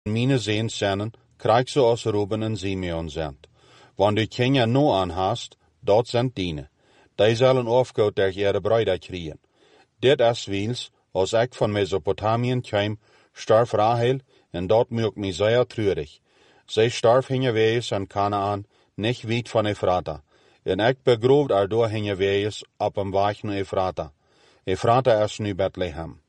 Mine zeens zijn, krijg zoals Ruben en Simeon zijn. Want u ken je nu aanhaast, dat zijn dienen. Die zullen afgoed der ihre bruider kriegen. Dit is wils, als ik van Mesopotamien kwam, starf Rahel, en dat maakt mij zeer treurig. Zij starf hingewees aan Kanaan, niet weit van Ephrata. En ik begroefd erdoor hingewees op een weg naar Ephrata. Ephrata is nu Bethlehem.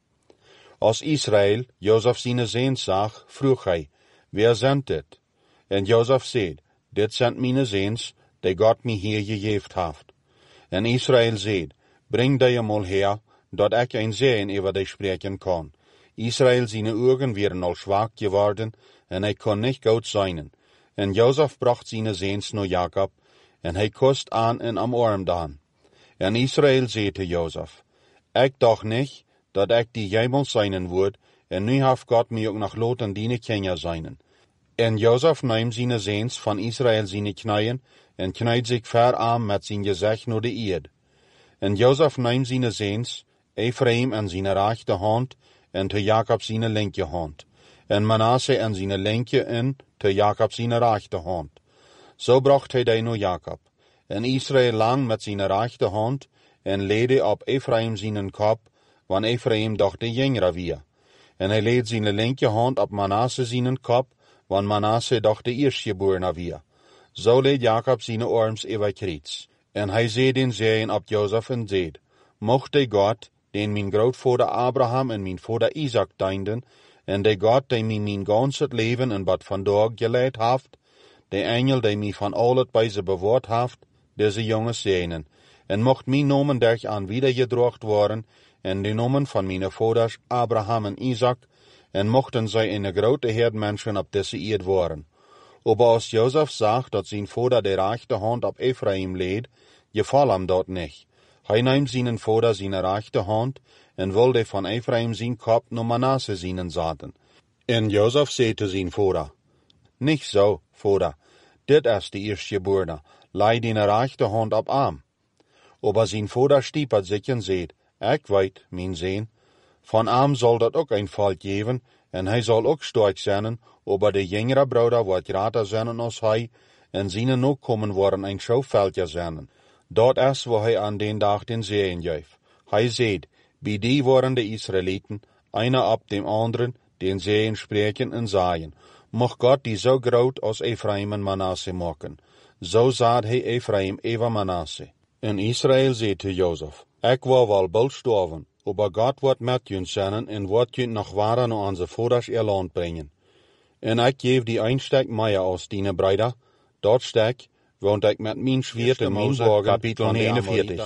Als Israël Jozef zijn zeens zag, vroeg hij, wie zijn dit? En Jozef zei, dit zijn mijn zeens, die God mij hier gegeven heeft. En Israël zei, breng die eenmaal her, dat ik een zeen over die spreken kan. Israël zijn ogen waren al zwak geworden, en hij kon niet goed zijn. En Jozef bracht zijn zeens naar Jacob, en hij kust aan en omarmde hem. En Israël zei te Jozef, ik dacht niet, dat ik die jemel zijn word, en nu heeft God mij ook nog laten dienen kenja zijn. En Jozef nam zijn zeens van Israël zijn knieën, en knijd zich ver aan met zijn gezicht naar de eerd. En Jozef nam zijn zeens, Ephraim en zijn rechte hand, en te Jacob zijn linker hand. En Manasse en zijn linker en te Jacob zijn rechte hand. Zo bracht hij die naar Jacob. En Israël lang met zijn rechte hand, en leidde op Ephraim zijn kop, want Ephraim dacht de jongere weer. En hij leed zijn linker hand op Manasse zijn kop, want Manasse dacht de eerstgeborene weer. Zo leed Jacob zijn arms over kriets. En hij zei den zeeën op Jozef en zei, mocht de God, den mijn grootvader Abraham en mijn vader Isaac dienden, en de God die mij mijn ganse leven en wat vandaag geleid heeft, de engel die mij van al het bij ze bewaard heeft, deze jongens zegenen. En mocht mijn nomen derg aan wiedergedroogd worden, en de nomen van mijn vaders Abraham en Isaac, en mochten zij een grote herdmensen op deze eerd worden. Maar als Jozef zag dat zijn vader de rechte hand op Ephraim leed, geval hem dat niet. Hij nam zijn vader zijn rechte hand, en wilde van Ephraim zijn kop naar Manasse zijn zaten. En Jozef zei te zijn vader, niet zo, vader, dit is de eerstgeborene, lei die rechte hand op hem. Maar zijn vader stiepert zich en zei, ik weet, mijn zoon, van hem zal dat ook een volk geven, en hij zal ook sterk zijn, maar de jongere broeder wordt groter zijn als hij, en zijn nakomen worden een schouwveldje zijn. Dat is wat hij aan den dag den zeeën geeft. Hij zegt, bij die worden de Israëlieten, einer op dem anderen, den zeeën spreken en zaaien. Mocht God die zo groot als Ephraim en Manasse maken. Zo zaad hij Ephraim over Manasse. En Israël zei te Jozef, ik wil wel bald sterven, maar God wordt met jullie zijn en wordt jullie nog waren naar onze vaders land brengen. En ik geef die een stuk meer als die bruider, dat stuk, want ik met mijn zwaard en mijn wagen kapitel 49.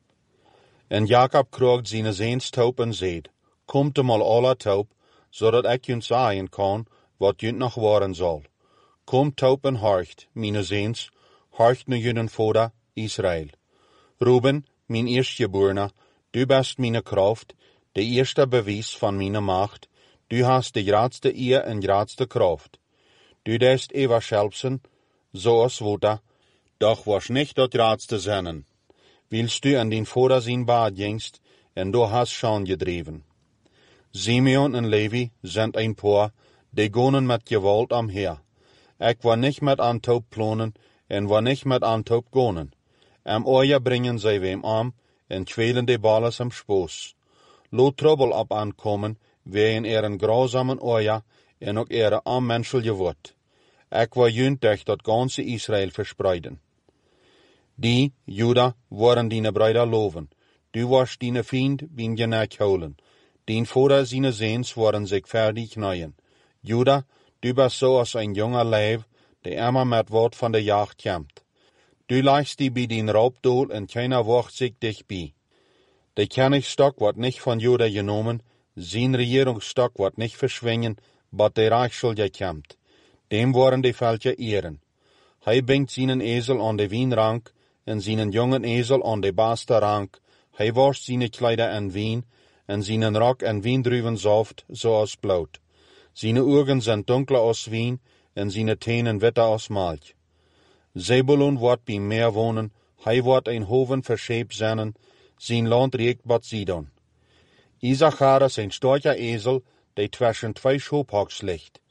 En Jacob kroeg zijn zeens taub en zei, komt eenmaal alle taub, zodat ik jullie zeggen kan, wat jullie nog worden zal. Kom taub en harcht, mijn zeens, harcht naar jullie vader, Israël. Ruben, mijn eerstgeborene, du bent mijn kracht, de eerste bewijs van mijn macht, du hast de grootste eer en grootste kracht. Du deest ever schelpsen, zoals water, doch was niet dat grootste zennen. Wilst du aan din vader zijn baard jengst, en du hast schon gedreven. Simeon en Levi zijn een paar, die gonen met gewalt omher. Ik wil niet met aantoop plannen, en wil niet met aantoop gonen. Am oor brengen zij wem om, en kwelen de balles am spoos. Laat trouble op aankomen, wegen een grauzamen oor, en ook onmenselijke woord. Ik wil juntig dat ganse Israël verspreiden. Die, Juda, worden die bruider loven. Du was die vriend, bin je nek houden. Dien vader zijn zeens worden zich verdig knijden. Juda, du bent zoals een jonge leeuw, die immer met woord van de jacht kämpt. Du lijst die bij dien raubdoel en keiner wacht zich dichtbij. De koningsstok wordt niet van Juda genomen, zijn regeringsstok wordt niet verschwingen, maar de reich zal gekämpt. Dem worden de veldje eren. Hij bindt zijn ezel aan de wijnrank, en zijn jongen ezel aan de beste rank. Hij wascht zijn kleider en wien, en zijn rok en wijndruwen zaft, zoals bloed. Zijn ogen zijn donker als wien, en zijn tenen witter als melk. Zebulun wordt bij meer wonen, hij wordt een hoven verscheept zijn, zijn land riekt bad Sidon. Issachar is een sterke ezel, die tussen twee schoophaks ligt.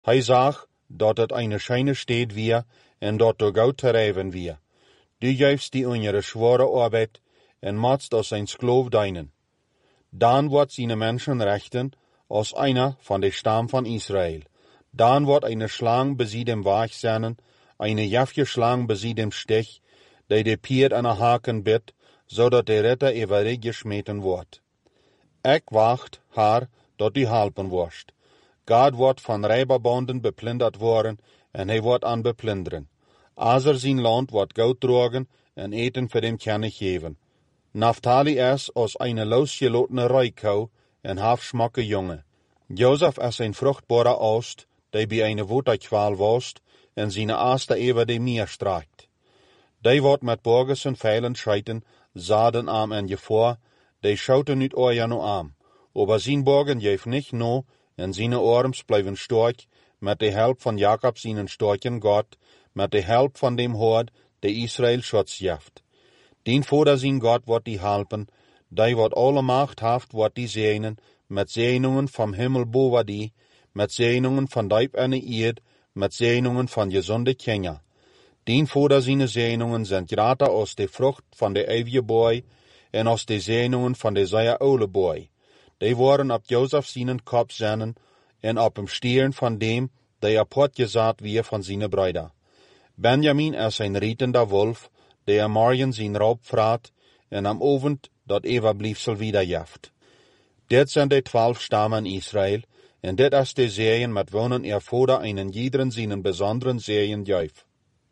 Hij zag dat het een schijne stad weer en dat door goud te rijven weer. Du geeft die onder zware arbeid en maatst als zijn skloof dienen. Dan wordt zijn mensenrechten als einer van de stam van Israël. Dan wordt een slang bezit hem waag zijn, een jafje slang bezit hem stech, die de pier aan de haken bit, zodat de retter everig gesmeten wordt. Ik wacht haar dat u helpen wordt. God wordt van rijberbanden beplunderd worden en hij wordt aan beplunderen. Azer zijn land wordt goud drogen en eten voor hem kunnen geven. Naphtali is als een losgelotene ruikou en halfsmakke jongen. Jozef is een vruchtbare oost, die bij een waterkwaal was en zijn aaste over de meer strijkt. Die wordt met borgers en veilen scheiten, zaden aan en je voor, die schouten niet oor no aan. Aber zijn borgen geeft niet no en zijn arms blijven sterk, met de help van Jacob zijn sterken God, met de help van dem Hoord, die Israël schutz geeft. Dien vader zijn God wordt die helpen, die wordt alle macht haft wordt die zegenen, met zegeningen van hemel boven die, met zegeningen van diep en de eerd, met zegeningen van gezonde kinderen. Dien vader zijn zegeningen zijn groter als de vrucht van de eeuwige boy en als de zegeningen van de zeer oude boy. Die worden op Jozef zijn kop zetten en op hem stieren van dem, die apart gezaad weer van zijn broeder. Benjamin is een rietende wolf, die am morgen zijn raub vraat en am avond dat overblijfsel wedergeeft. Dit zijn de 12 stammen Israël, en dit is de zegen met wonen er vader einen iederen zijn besonderen zegen geeft.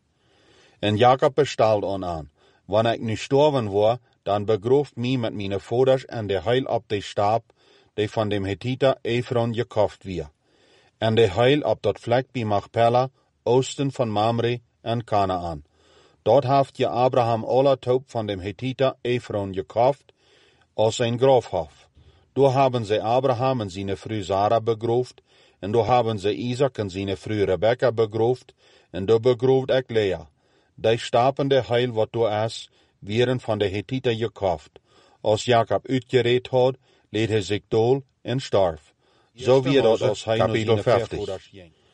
En Jacob bestelde aan, wanneer ik nu sterven word, dan begrooft mij met mijn vaders en de heil op de stap, die van dem Hethiter Ephron gekocht weer. En de heil op dat vlek bij Machpelah, oosten van Mamre en Kanaan. Dort heeft je Abraham alle taub van dem Hethiter Ephron gekocht, als zijn grafhof. Door hebben zij Abraham en zijn vrouw Sarah begroofd, en door hebben zij Isaac en zijn vrouw Rebecca begroofd, en door begroofd ik Lea. Die stapende heil wat door is, werden van de Hethiter gekocht. Als Jacob uitgereed had, leed hij zich dool en starf. Zo wie dat als hij nog zijn 50.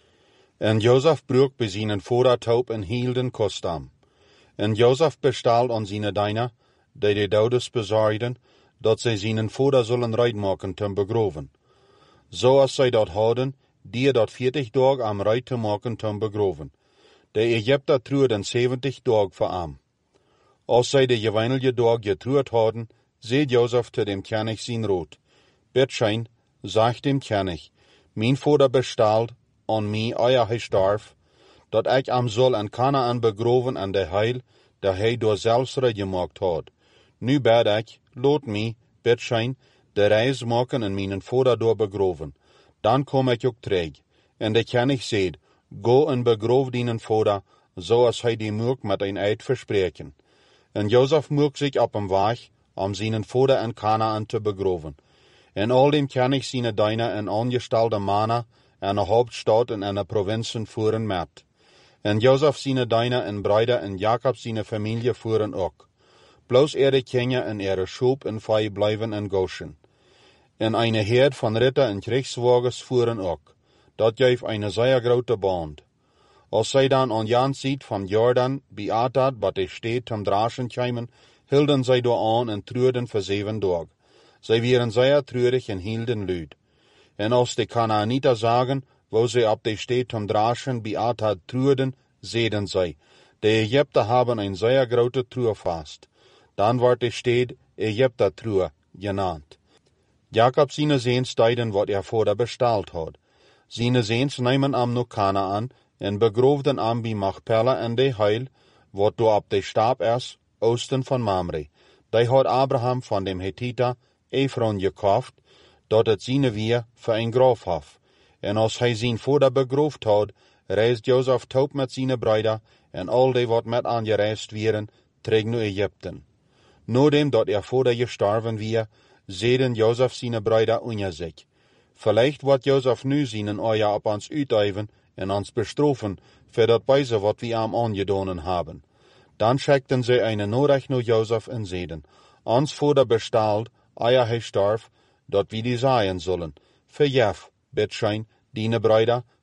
En Jozef broek bij zijn vader taub en hielden kostam. En Jozef bestelde aan zijn dienaar, die de douders bezorgden, dat zij zijn vader zullen rijdt maken te begroven. Zoals zij dat hadden, die dat 40 dagen am rijdt te maken te begroven. De Egypter truuden 70 dagen voor hem. Als zij de geweinige dag getruud hadden, zei Jozef te dem König zijn rood. Bitschein, zegt dem König, mijn vader bestelt aan mij eer hij starf, dat ik hem zal en Kanaan begroven en de heil, dat hij door zelfs gemaakt had. Nu bid ik, laat mij, bitschein, de reis maken en mijn vader door begroven. Dan kom ik ook terug. En de König zei, go en begroof dien vader, zoals hij die mocht met een eid verspreken. En Jozef mocht zich op hem weg, om zijn vader en Kanaan te begroven. En al dem König zijn dienaar en aangestelde mannen en de hoofdstad en de provincien voeren met. En Jozef zijn dienaar en bruider en Jacob zijn familie voeren ook. Bloos de kinderen en schoop en vee blijven in Goshen. En een herd van ritter en krijgswagens voeren ook. Dat geeft een zeer grote band. Als zij dan aan Jan ziet van Jordan, bij Atad, wat de steed om draschen kwamen, hielden zij door aan en truuden voor 7 dagen. Zij waren zeer treurig en hielden luid. En als de Kanaanieten zagen, wo zij op de steed om draschen bij Atad truuden, zeiden zij, de Egypter hebben een zeer grote truurvast. Dan wordt de steed Egypter truur genaamd. Jacob zijn zeens deiden wat vader besteld had. Zijn zeens nemen am no Kanaan en begroofden am bij Machpelah en de heil, wat door op de stap is, oosten van Mamre. Die had Abraham van dem Hethiter Ephron gekocht, dat het zijn weer voor een grafhof. En als hij zijn vader begroofd had, reisde Jozef taub met zijn bruider en al die wat met aangereisd wieren, terug naar Egypte. Nodem dat vader gestorven weer, zeiden Jozef zijn bruider onder zich. Vielleicht wordt Jozef nu zijn oor op ons uituiven en ons bestrofen voor dat bijze wat we hem aangedonen hebben. Dan schickten zij een nodig naar Jozef en zeiden, ons vader besteld, hij starf, dat we die zaaien zullen. Verjef, bitschein, diene bruider,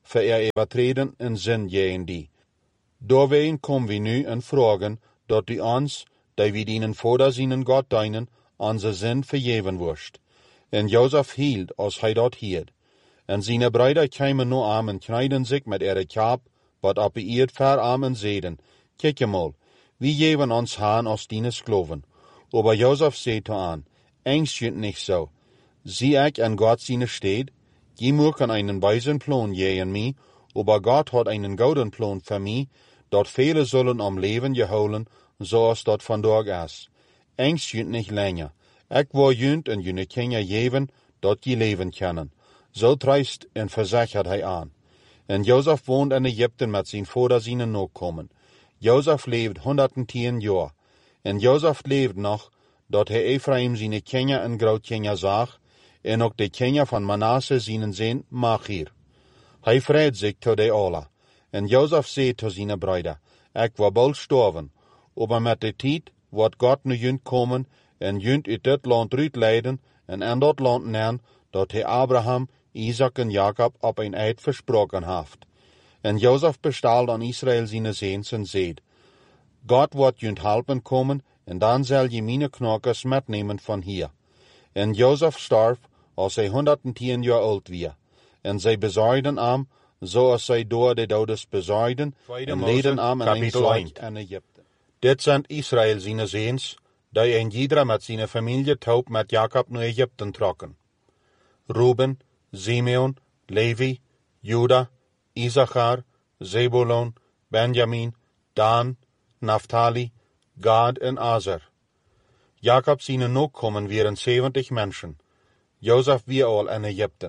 voor overtreden en zin jeen die. Doorwegen komen we nu en vragen dat u ons, die we dienen voordat zien God dienen, onze zin vergeven worst. En Jozef hield als hij dat hield. En zijn bruiden kwamen nu aan en knijden zich met ihre kaap, wat op de eerd verarm en zeiden, kijk eenmaal, wie geven ons haan als diene skloven. Aber Jozef zei toe aan, engst je niet zo. Zie ik en God zijn steed, je mogen einen weisen plan je en mij, aber God had einen gouden plan voor mij, dat velen zullen leven gehouden, zoals dat vandaag is. Engst je niet langer. Ik wil junt en jullie kinderen geven, dat je leven kunnen. Zo triest en verzekerd hij aan. En Jozef woont in Egypte met zijn vader zijn nakomen. Jozef leeft 110 jaar. En Jozef leeft nog, dat hij Ephraim zijn kinderen en grootkinderen zag, en ook de kinderen van Manasse zijn zin Machir. Hij vreed zich tot de alle. En Jozef zei tot zijn bruiden, ik wil bald sterven, aber met de tijd wordt God nu junt komen, en junt uit dit land uitleiden, en in dat land nemen, dat hij Abraham, Isaac en Jacob op een eed versproken heeft. En Jozef bestaalde aan Israël zijn zeens en zeid, God wordt junt helpen komen, en dan zal je mijn knokkers metnemen van hier. En Jozef starf, als hij 110 jaar oud was. En zij bezorgden hem, zoals zij door de dodes bezorgden, en leden hem in een land in Egypte. Dit zijn Israël zijn zeens, die een ieder met zijn familie touw met Jacob naar Egypte trokken. Ruben, Simeon, Levi, Juda, Issachar, Zebulon, Benjamin, Dan, Naphtali, Gad en Aser. Jacob zijn nakomen waren 70 mensen. Jozef was al in Egypte.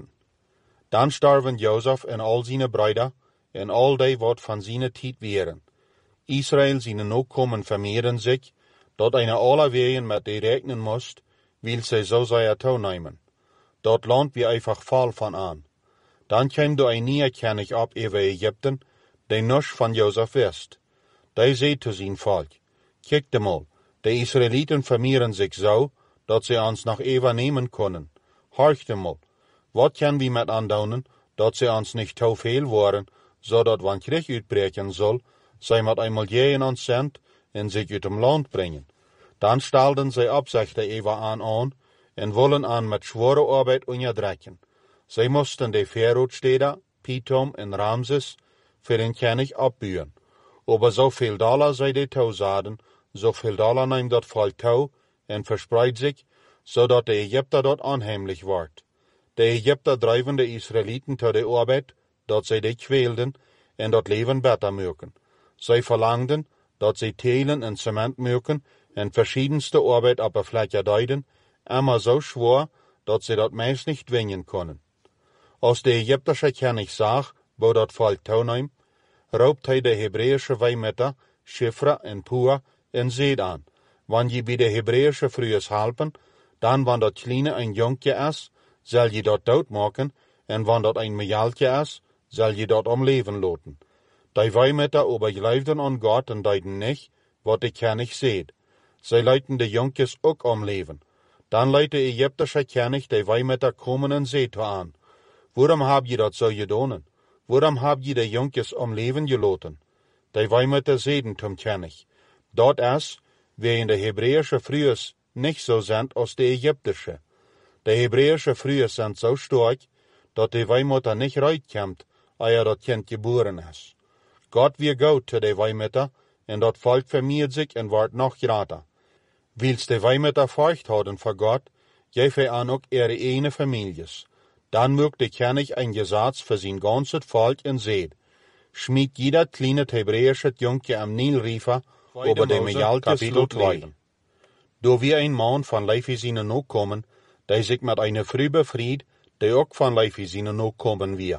Dan starven Jozef en al zijn bruiden, en al die wat van zijn tijd waren. Israël zijn nakomen vermeerderen zich, dat een alle wegen met die rekenen moest, wil zij zo zij toenemen. Dat land wie einfach vol van aan. Dan kwam er een nieuwe kennis op over Egypte, die nog van Jozef wist. Die zei te zijn volk, kijk de mal, de Israëlieten vermeerderen zich zo, dat ze ons nog even nemen kunnen. Horch de mal, wat kan we met aandoen, dat ze ons niet te veel worden, zodat wanneer krieg uitbreken zal, zij met eenmaal in ons zend en zich uit het land brengen. Dan stelden zij op zich de even aan, en willen aan met zware arbeid onderdrukken. Zij moesten de Verootsteden, Pithom en Ramses voor een kennis opbuwen. Aber zoveel dollar zij de touw zaden, zoveel dollar neemt dat volk touw en verspreidt zich, zodat de Egypter dat onheimelijk wordt. De Egypter drijven de Israëlieten tot de arbeid, dat zij die kwelden en dat leven beter maken. Zij verlangden dat zij telen en cement maken en verschiedenste arbeid op een vlekje duiden, maar zo zwaar dat zij dat meest niet dwingen konden. Als de Egyptische kennis zag, waar dat volk toeneemt, roept hij de Hebreeuwse wijmetter, Shifra en Pua en zeid aan, wanneer je bij de Hebreeuwse vrouwen helpen, dan wanneer dat kleine een jonkje is, zal je dat doodmaken, en wanneer dat een mejaltje is, zal je dat om leven laten. Die wijmetter overgeloofden aan God en deden niet, wat de kennis zeid. Zij lieten de jonkjes ook om leven. Dan leidt de Egyptische kennis de wijmetter komen en zeid aan, waarom heb je dat zo gedaan? Waarom heb je de jonkjes om leven gelaten? De wijmetter zeiden tom kennis, dat is, wegen de Hebreeuwse vrouwen niet zo zijn als de Egyptische. De Hebreeuwse vrouwen zijn zo sterk, dat de wijmetter niet uitkomt, eer dat kind geboren is. God weer goed te de wijmetter, en dat volk vermeert zich en wordt nog groter. Wils de wijmetter furcht houden voor God, geeft hij aan ook ihre ene families. Dan mögt de kennis een Gesetz voor zijn ganzes volk en zeid, schmied jeder kleine Hebreeuwse jonkje am Nilriver over de mejaltjes lot leven. Door wie een man van Levi zijn nakomen, die zich met een vrouw bevried, die ook van Levi zijn nakomen weer.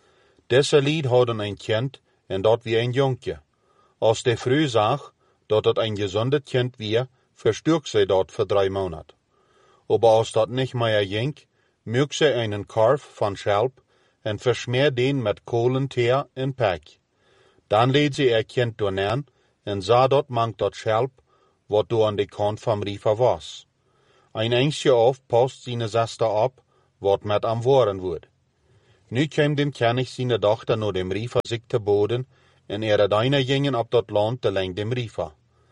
Deze lied hadden een kind, en dat wie een jonkje. Als de vrouw zag, dat het een gezonde kind weer, versturk zij dat voor 3 maanden. Aber als dat niet meer ging, mög zij einen korf van schelp en versmeer den met kolenteer en pek. Dan leed zij kind doornaan en zag dat mank dat schelp, wat door aan de kant van Riva was. Een eindje af past zijn zuster op, wat met am worden wordt. Nu kwam dem knecht zijn dochter naar dem riva zich te boden, en dijnen gingen op dat land te lang dem riva.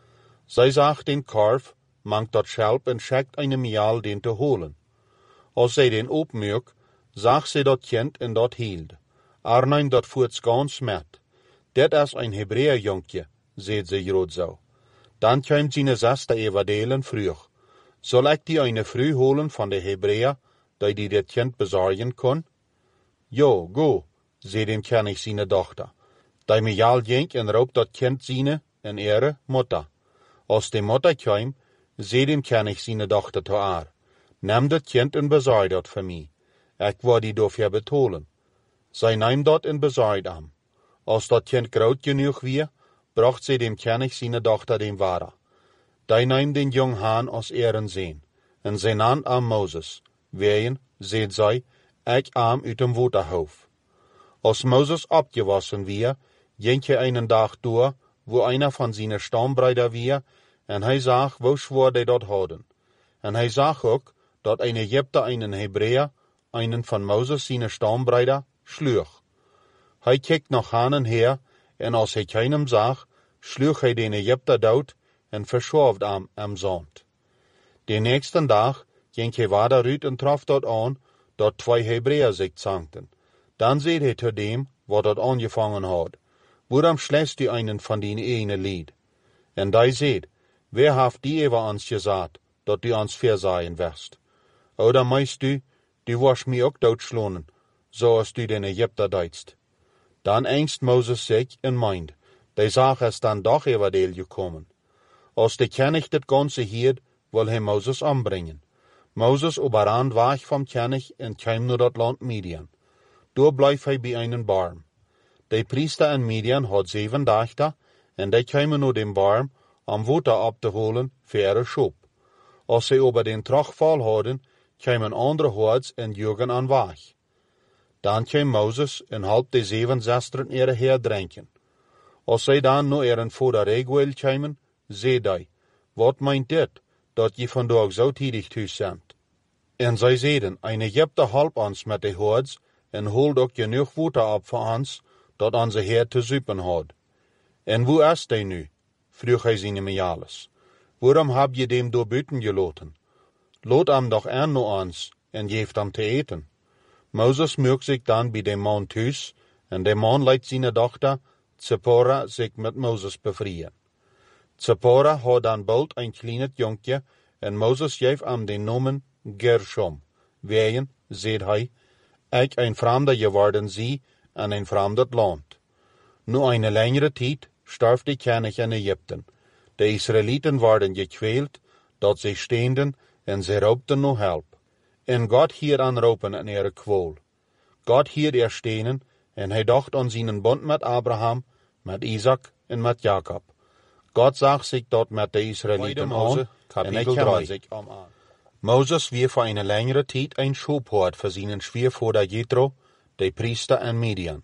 Zij zag den korf, mangt dat schelp en schekt een miaal den te holen. Als zij den opmerk, zag zij dat kind en dat hield. Arnein dat voets gans met. Dit is een Hebreeër jonkje, zei ze groot zo. Dan kwam zijn zuster evadelen vroeg. Zal ik die een vrouw holen van de Hebreeër, die dit kind bezorgen kon? Jo, go, zei dem knecht zijn dochter. Die miaal ging en roep dat kind zijn en ihre moeder. Als de moeder kwam, zei dem knecht zijn dochter te haar. Neem dat kind en bezorg dat voor mij. Ik wil die dafür betalen. Zij nam dat en bezorgde hem. Als dat kind groot genoeg weer, bracht zij dem knecht zijn dochter dem vader. Die nam den jong haan als ihren zoon, en zij nam aan Mozes. Ween, zei zij, ik am uit dem waterhoofd. Als Mozes opgewassen weer, ging hij een dag door, wo einer van zijn stambrüder weer, en hij zag hoe zwaar die dat hadden. En hij zag ook, dat een Egypter een Hebreeër, einen van Mozes zijn stambrüder, sloeg. Hij keek nog haan en her, en als hij keinem zag, sloeg hij den Egypter dood en verschoofde hem am zand. De nächsten dag ging hij verder uit en trof dat aan, dat twee Hebreeër zich zankten. Dan zei hij te dem, wat dat aangevangen had, waarom schläst u einen van die ene lied? En die zei, wer heeft die over ons gezegd, dat u ons verzaaien wirst? Oder meist u was mij ook doodslonen, zoals u den Egypter deedst. Dan angst Mozes zich en meint, die zaak is dan doch everdeel gekomen. Als de knecht het ganze hield, wil hij Mozes ombrengen. Mozes overrand weg van knecht en kwam naar dat land Midian. Daar bleef hij bij een barm. De priester in Midian had 7 dagen, en die kwamen naar dem barm om water op te holen voor ihre schop. Als zij over den terugval hadden, kwamen andere hordes en joegen aan weg. Dan kwam Mozes en hielp de 7 zusteren ihre heer drinken. Als zij dan naar ihren vader Reguel kwamen, zei hij, wat meint dit, dat je vandaag zo tidig thuis bent? En zij zeiden, een Egypter help ons met de hordes en holt ook genoeg water op voor ons, dat onze heer te zuipen had. En hoe is hij nu? Vroeg hij zijn miales. Waarom heb je dem door buiten gelaten? Laat hem doch aan naar ons en geef hem te eten. Mozes merkt zich dan bij de man thuis, en de man leidt zijn dochter, Zipporah, zich met Mozes bevrijen. Zipporah had dan bald een klein jonkje, en Mozes geeft hem de naam Gershom. Ween, zei hij, ik een vreemde geworden zie en een vreemd land. Nu een langere tijd stierf de knecht in Egypten. De Israëlieten werden gekweld, dat zij steenden en zij roepten naar hulp. En God hield aan roepen in ihre kwal. God hield er stenen en hij dacht aan zijn bond met Abraham, met Isaac en met Jacob. God zag zich dat met de Israëlieten aan en hij kwam zich aan. Mozes weer voor een langere tijd een schoophoord voor zijn schwiegervader Jethro, de priester in Midian.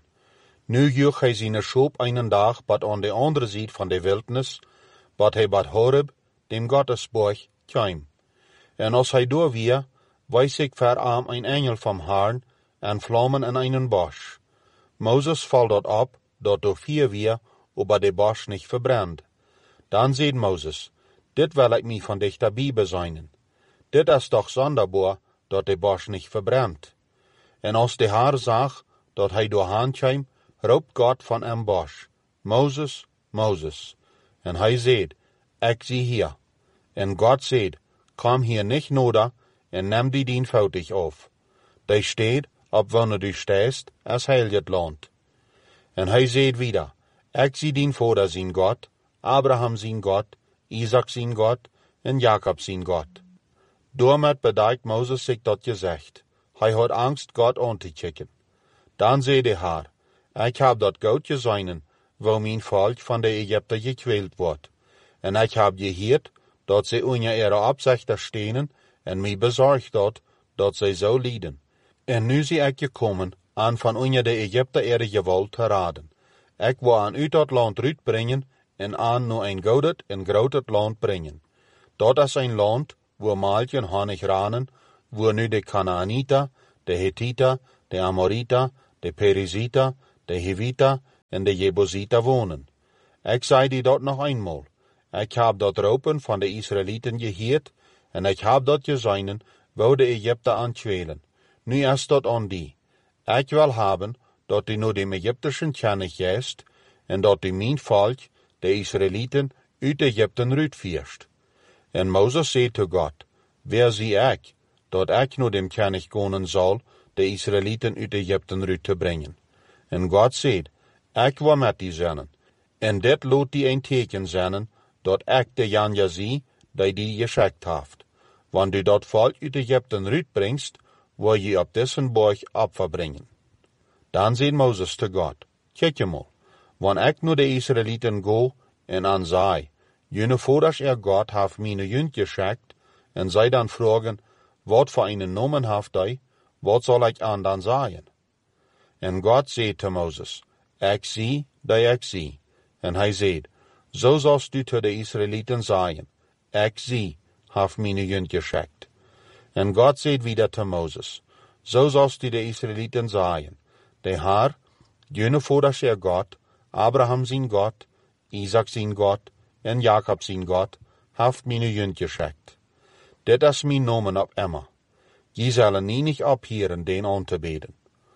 Nu joeg hij zijn schoop een dag bad aan de andere zijde van de wildernis, bad hij bad Horeb, dem Gottesborg, kwam. En als hij door weer, wees ik voor hem een engel van Herrn en vlammen in een bosch. Mozes valt dat op, dat door 4 weer, aber de bosch niet verbrandt. Dan zei Mozes, dit wil ik mij van dichterbij bezijnen. Dit is toch zonderbaar, dat de bosch niet verbrandt. En als de Heer zag, dat hij doorheen kwam, roept God van een bosch, Mozes, Mozes. En hij zei, ik zie hier. En God zei, kom hier niet nodig en neem die dienvoudig af. Die steed, op wanneer du steest, als heel het land. En hij zei wieder, ik zie dien vader zijn God, Abraham zijn God, Isaac zijn God en Jacob zijn God. Daarmet bedekt Mozes zich dat gezicht. Hij had angst God aan te kijken. Dan zei de Heer, ik heb dat goud gezien, waar mijn volk van de Egypter gekweld wordt. En ik heb gehoord, dat zij onder ihre opzichten stenen en mij bezorgd dat zij zo lijden. En nu zie ik gekomen, aan van onder de Egypter ihre geweld te raden. Ik wil aan uit dat land uitbrengen en aan naar een gouden en groot land brengen. Dat is een land, waar melk en honig ranen, waar nu de Kanaaniter, de Hittiter, de Amoriter en de Jebusiter wonen. Dat is een land, waar melk en honig ranen, waar nu de Kanaaniter, de Hittiter, de Amoriter en de Jebusiter wonen. En hij zei, ik heb dat goud gezien, waar mijn volk van de Egypter gekweld wordt. En ik heb gehoord, dat zij onder ihre opzichten stenen en mij bezorgd dat zij zo lijden. En nu zie ik gekomen, aan van onder de Egypter ihre geweld te raden. Ik wil aan uit dat land uitbrengen en aan naar een gouden en groot land brengen. Dat is een land, waar Malch en Hanich ranen, waar nu de Kanaaniter, de Hittiter, de Amoriter de Perizita, de Hivita en de Jebusita wonen. Ik zei die dat nog eenmaal. Ik heb dat roepen van de Israëlieten gehoord, en ik heb dat gezien, wou de Egypten aankwelen. Nu is dat aan die. Ik wil hebben, dat die nu de Egyptischen kennis geest, en dat die mijn volk, de Israëlieten, uit Egypten uitvierst. En Mozes zei tot God, wer zie ik, dat ik nu dem kennis konen zal, de Israëlieten uit Egypten uit te brengen. En God zei, ik wil met die zijn, en dit loot die een teken zijn, dat ik de Janja zie, die geschikt heeft. Want u dat volk uit Egypten uitbrengt, wil je op dessen borg opfer brengen. Dan zei Mozes te God, kijk je mal, wanneer ik nu de Israëlieten go en aan zei, jullie voorders God heeft mijn junt geschikt, en zij dan vragen, wat voor een nomen heeft hij, wat zal ik aan dan zeggen? En God zei te Mozes, ik zie dat ik zie. En hij zei, zo zalst u te de Israëlieten zeggen, ik zie, heeft mijn junt geschikt. En God zei wieder te Mozes, zo zalst u de Israëlieten zeggen, de Heer, jullie voorders God, Abraham zijn God, Isaac zijn God, en Jacob zijn God, heeft mijn junt geschikt. Dit is mijn nomen op Emma. Je zullen niet ophieren den aan te beden.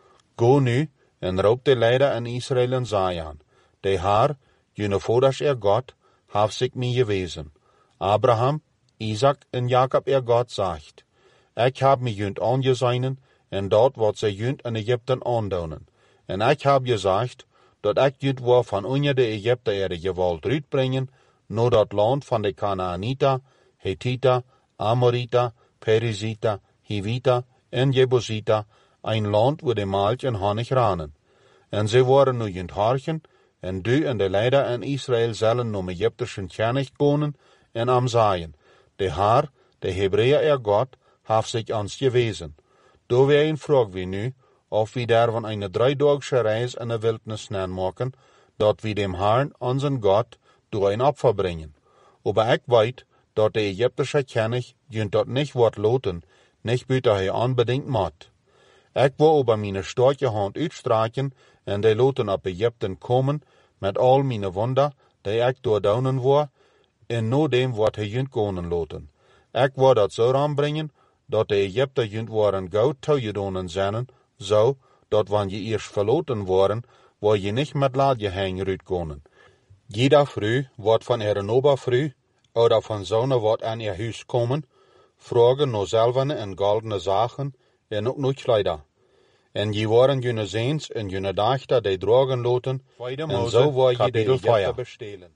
Go nu en roep de leider in Israël en zeggen, de Heer, jullie voorders God, heeft zich mij gewezen. Abraham, Isaac en Jacob God zegt, ik heb mij junt aangezien en dat wat zij junt in Egypten aandoen. En ik heb gezegd, dat ik junt wil van onder de Egypten geweld uitbrengen, naar dat land van de Canaanita, Hethita, Amorita, Perizita, Hivita en Jebusita, een land waar de melk en honig ranen. En ze worden nu junt harken, en du en de leider in Israël zullen naar Egyptischen kennis komen en am zeggen, de Heer, de Hebreeën God, heeft zich ons gewezen. Door wij vragen we nu, of we daar van een 3-daagse reis in de wildnis maken, dat we dem Herrn, onze God, door een opfer brengen. Maar ik weet, dat de Egyptische kennis junt dat niet wordt loten, niet buiten hij aanbedingt moet. Ik wil over mijn sterke hand uitstrekken, en de loten op Egypten komen, met al mijn wonder, die ik doordouwen wil, en no dem wordt hij junt konen loten. Ik wil dat zo aanbrengen, dat de Egypten junt worden goud toegedonen zijn, zo, dat wanneer je eerst verloten worden, wil je niet met laadje hangen uitkomen. Jeder vrouw wordt van haar obervrouw, oder van zonen wat aan ihr huis komen, vragen naar zilverne en goldene zaken, en ook naar kleider. En je worden jullie zeens en jullie dochter die dragen loten, en zo wil je de Egypten bestelen.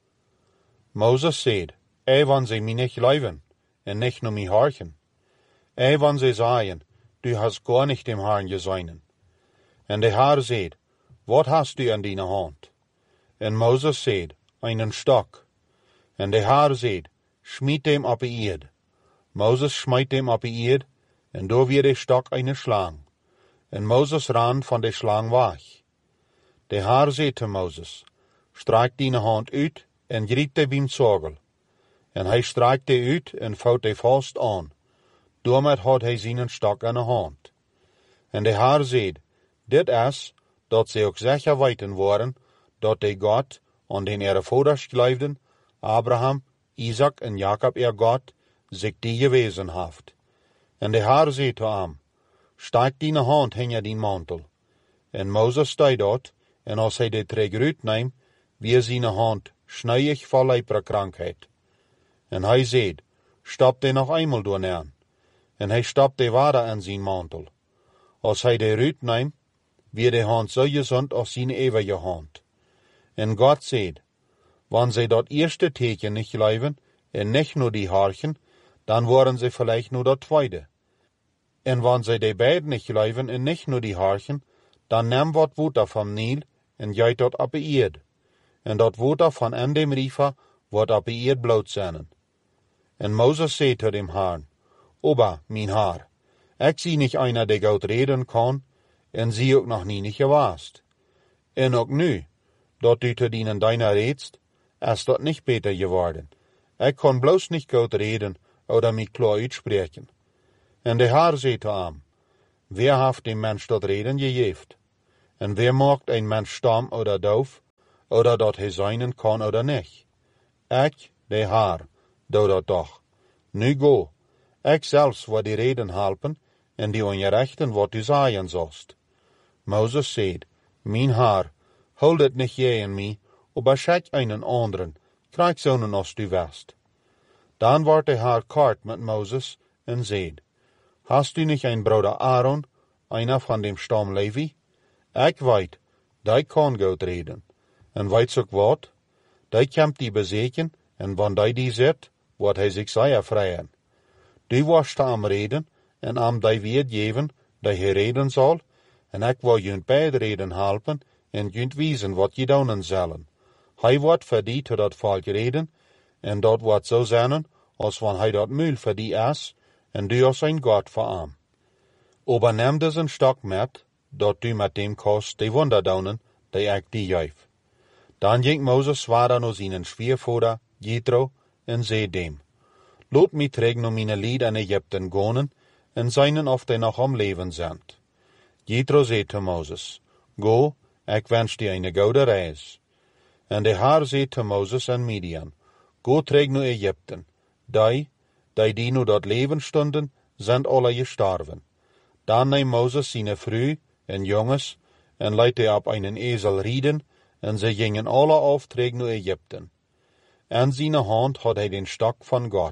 Mozes zei, want zij mij niet geloven, en niet naar mij harken. Want zij zeggen, du hast gar niet dem Herrn gezien. En de Heer zei, wat hast du in die hand? En Mozes zei, einen stok. En de Heer zei, schmied dem op de eerd. Mozes smijt dem op de eerd, en door weer de stok eine slang. En Mozes ran van de slang weg. De Heer zei te Mozes, strijk die hand uit en griep de beamzorgel. En hij strijkte uit en vouwt de vast aan. Daarmee had hij zijn stok in de hand. En de Heer zei, dit is, dat ze ook zeker weten worden, dat de God, aan den ihre vaders geloofden, Abraham, Isaac en Jacob God, zich die gewezen heeft. En de Heer zei te hem, steek die hand hinter die mantel. En Mozes stond dat, en als hij de treger uitneemt, weer zijn hand snijdig vol lepra-krankheid. En hij zei, stop die nog eenmaal door neer. En hij stopte water in zijn mantel. Als hij de uitneemt, weer de hand zo gezond als zijn eeuwige hand. En God zei, wanneer zij dat eerste teken niet geloven, en niet nur die harken, dan worden ze vielleicht nur dat tweede. En wanneer zij de beiden niet geloven en niet nur die harken, dan neem wat water van Nil en giet dat op de eerd. En dat water van in dem river wordt op de eerd bloot zijn. En Mozes zei tot dem Herrn, Ober, mijn Heer, ik zie niet einer die goed reden kan, en zie ook nog niet gewaast. En ook nu, dat u te dienen deiner redst, is dat niet beter geworden. Ik kan bloos niet goed reden, oder mij klaar uitspreken. En de Heer zei te hem, wer heeft dem mens dat reden gegeven? En wer maakt een mens stam oder doof, oder dat hij zijnen kan oder niet? Ik, de Heer, doe dat toch. Nu go, ik zelfs word die reden helpen, en die ongerechten wat u zaaien zolst. Moses zei, mijn Heer, hold het niet jij en mij, aber schik einen anderen, krijgszonen als du west. Dan werd de Heer kort met Moses en zei, hast u niet een broeder Aaron, einer van dem stam Levi? Ik weet, die kan goed reden. En weet ook wat? Die komt die bezeken, en wanneer die zit, wordt hij zich zeer vrijen. Die was am reden, en am die weet geven, die hij reden zal, en ik wil jullie beide reden helpen, en jullie wijzen wat je doen zullen. Hij wordt voor die tot dat volk reden, en dat wordt zo zijn, als wanneer hij dat muil voor die is, en du als een God voor hem. Aber neem dus een stok met, dat du met dem kost die wonder doen, die ik die geef. Dan ging Moses zwaar naar zijn schwiegervader, Jethro, en zei dem, laat mij terug naar mijn lied in Egypten gaan, en zijn of die nog om leven zijn. Jethro zei te Moses, go, ik wens die een goede reis. En de Heer zei te Moses en Midian, go terug naar Egypten. Die nu dat leven stonden, zijn alle gestorven. Dan neemt Moses zijn vrouw en jongens, en liet hij op een ezel rijden, en ze gingen alle af terug naar Egypten. En zijn hand had hij den stok van God.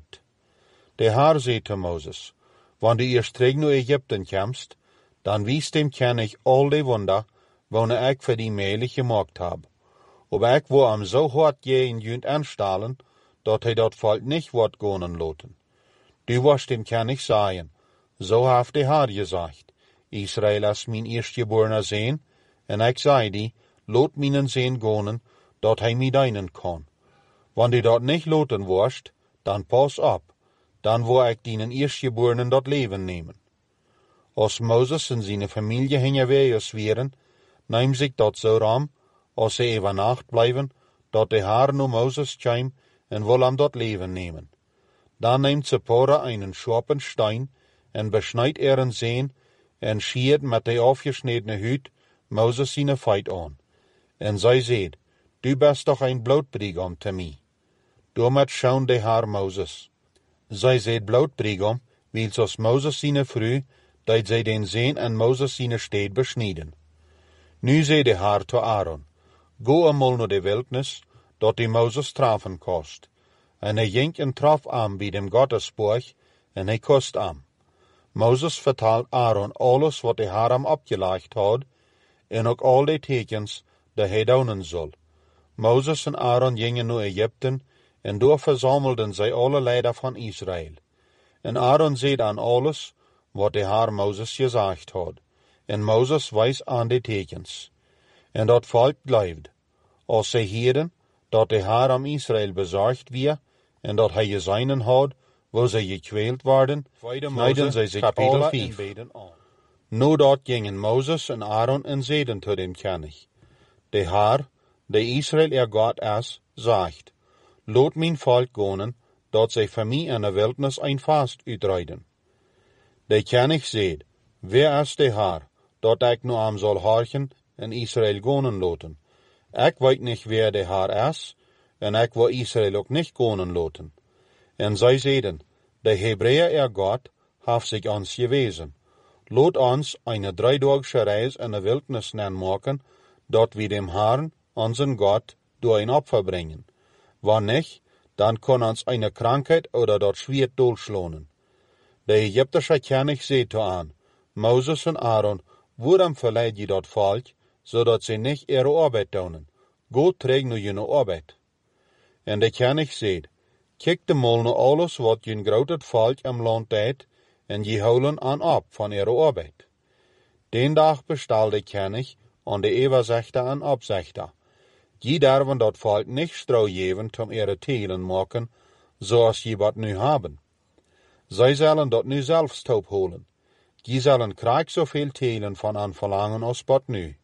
De Heer zei te Moses, wanneer du eerst terug naar Egypten komst, dan wies dem ken ik al die wonder, wanneer ik voor die meilig gemaakt heb. Aber ik wil hem zo hard tegen jullie aanstellen, dat hij dat volk niet wordt gaan laten. Du was dem ken ik zeggen, zo heeft de Heer gezegd, Israël is mijn eerstgeborene zoon, en ik zei die, laat mijn zoon gaan, dat hij mij dienen kan. Wanneer du dat niet laten worst, dan pas op, dan wil ik dienen eerstgeborenen dat leven nemen. Als Moses en zijn familie heen weer zweren, neem zich dat zo ram, als ze even nacht blijven, dat de Heer naar Moses kwam en wil hem dat leven nemen. Dan neemt Zipporah einen scherpen steen en besnijdt een zeen en schiert met de afgesnedene huid Moses zijn feit aan. En zij zei, du bent toch een bloedbrigham te mij. Daarmet schoon de Heer Moses. Zij zei bloedbrigham, wils als Moses zijn vrouw, dat zij den zeen en Moses zijn steed besneden. Nu zei de Heer te Aaron, go eenmaal naar de wildnis, dat die Moses trafen kost. En hij ging en traf aan bij dem Gottesborg, en hij kost aan. Moses vertelt Aaron alles wat de Heer hem opgelegd had, en ook al die tekens die hij doen zal. Moses en Aaron gingen naar Egypten, en daar verzamelden zij alle leider van Israël. En Aaron zei aan alles wat de Heer Moses gezegd had. En Moses wijst aan de tekens. En dat volk blijft. Als zij hielden dat de Heer aan Israël bezorgd weer, en dat hij gezeinen had, waar zij gekweeld worden, snijden zij zich alle en beden aan. Nu dat gingen Moses en Aaron en zeiden tot dem König, de Heer, de Israël God is, zegt, laat mijn volk gaan, dat zij voor mij in de wildnis een vast uitrijden. De König zei, wer is de Heer, dat ik nu aan zal horchen en Israël gaan laten. Ik weet niet wer de Heer is, en ik wil Israël ook niet gaan laten. En zij zeiden, de Hebreeën God heeft zich ons gewezen. Laat ons een 3-daagse reis in de wildnis maken, dat we dem Herrn, onze God, door een offer brengen. Wanneer niet, dan kan ons een krankheid oder dat zwiert doodslaan. De Egyptische König zei te aan, Moses en Aaron, waarom verleid je dat volk, zodat ze niet ihre arbeid doen? Go terug naar jullie arbeid. En de König zei, kijk de mal naar alles wat je groot volk im land deed, en je houden aan op van ihre arbeid. Den dag bestal de König aan de overzichter en opzichter. Je derven dat volk niet strouw geven om ihre telen maken, zoals je wat nu hebben. Zij zullen dat nu zelfs opholen. Je zullen krijg zoveel telen van aan verlangen als wat nu.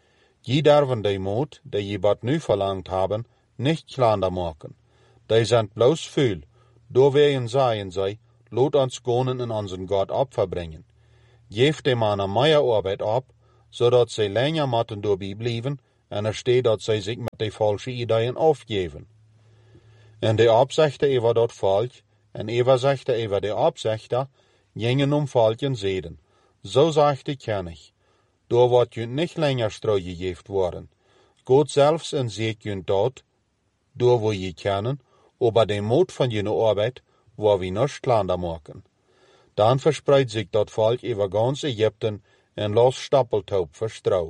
Je derven de moed, die je wat nu verlangt hebben, niet kleiner maken. Die zijn bloos vuil, doorwegen zeien zij, laat ons gaan en onze God opfer brengen. Geef de mannen meer arbeid op, zodat zij langer moeten doorblijven en er staat dat zij zich met de valse ideeën afgeven. En de opzichten over dat volk en overzichten over de opzichter gingen om volk en zeiden, zo zegt de König, door wordt je niet langer struigegeven worden. God zelfs en ziet je dat, door wo je kennen, over de moed van je arbeid, waar we niet klander maken. Dan verspreidt zich dat volk over ganz Egypten en los stappeltaup verstrouw.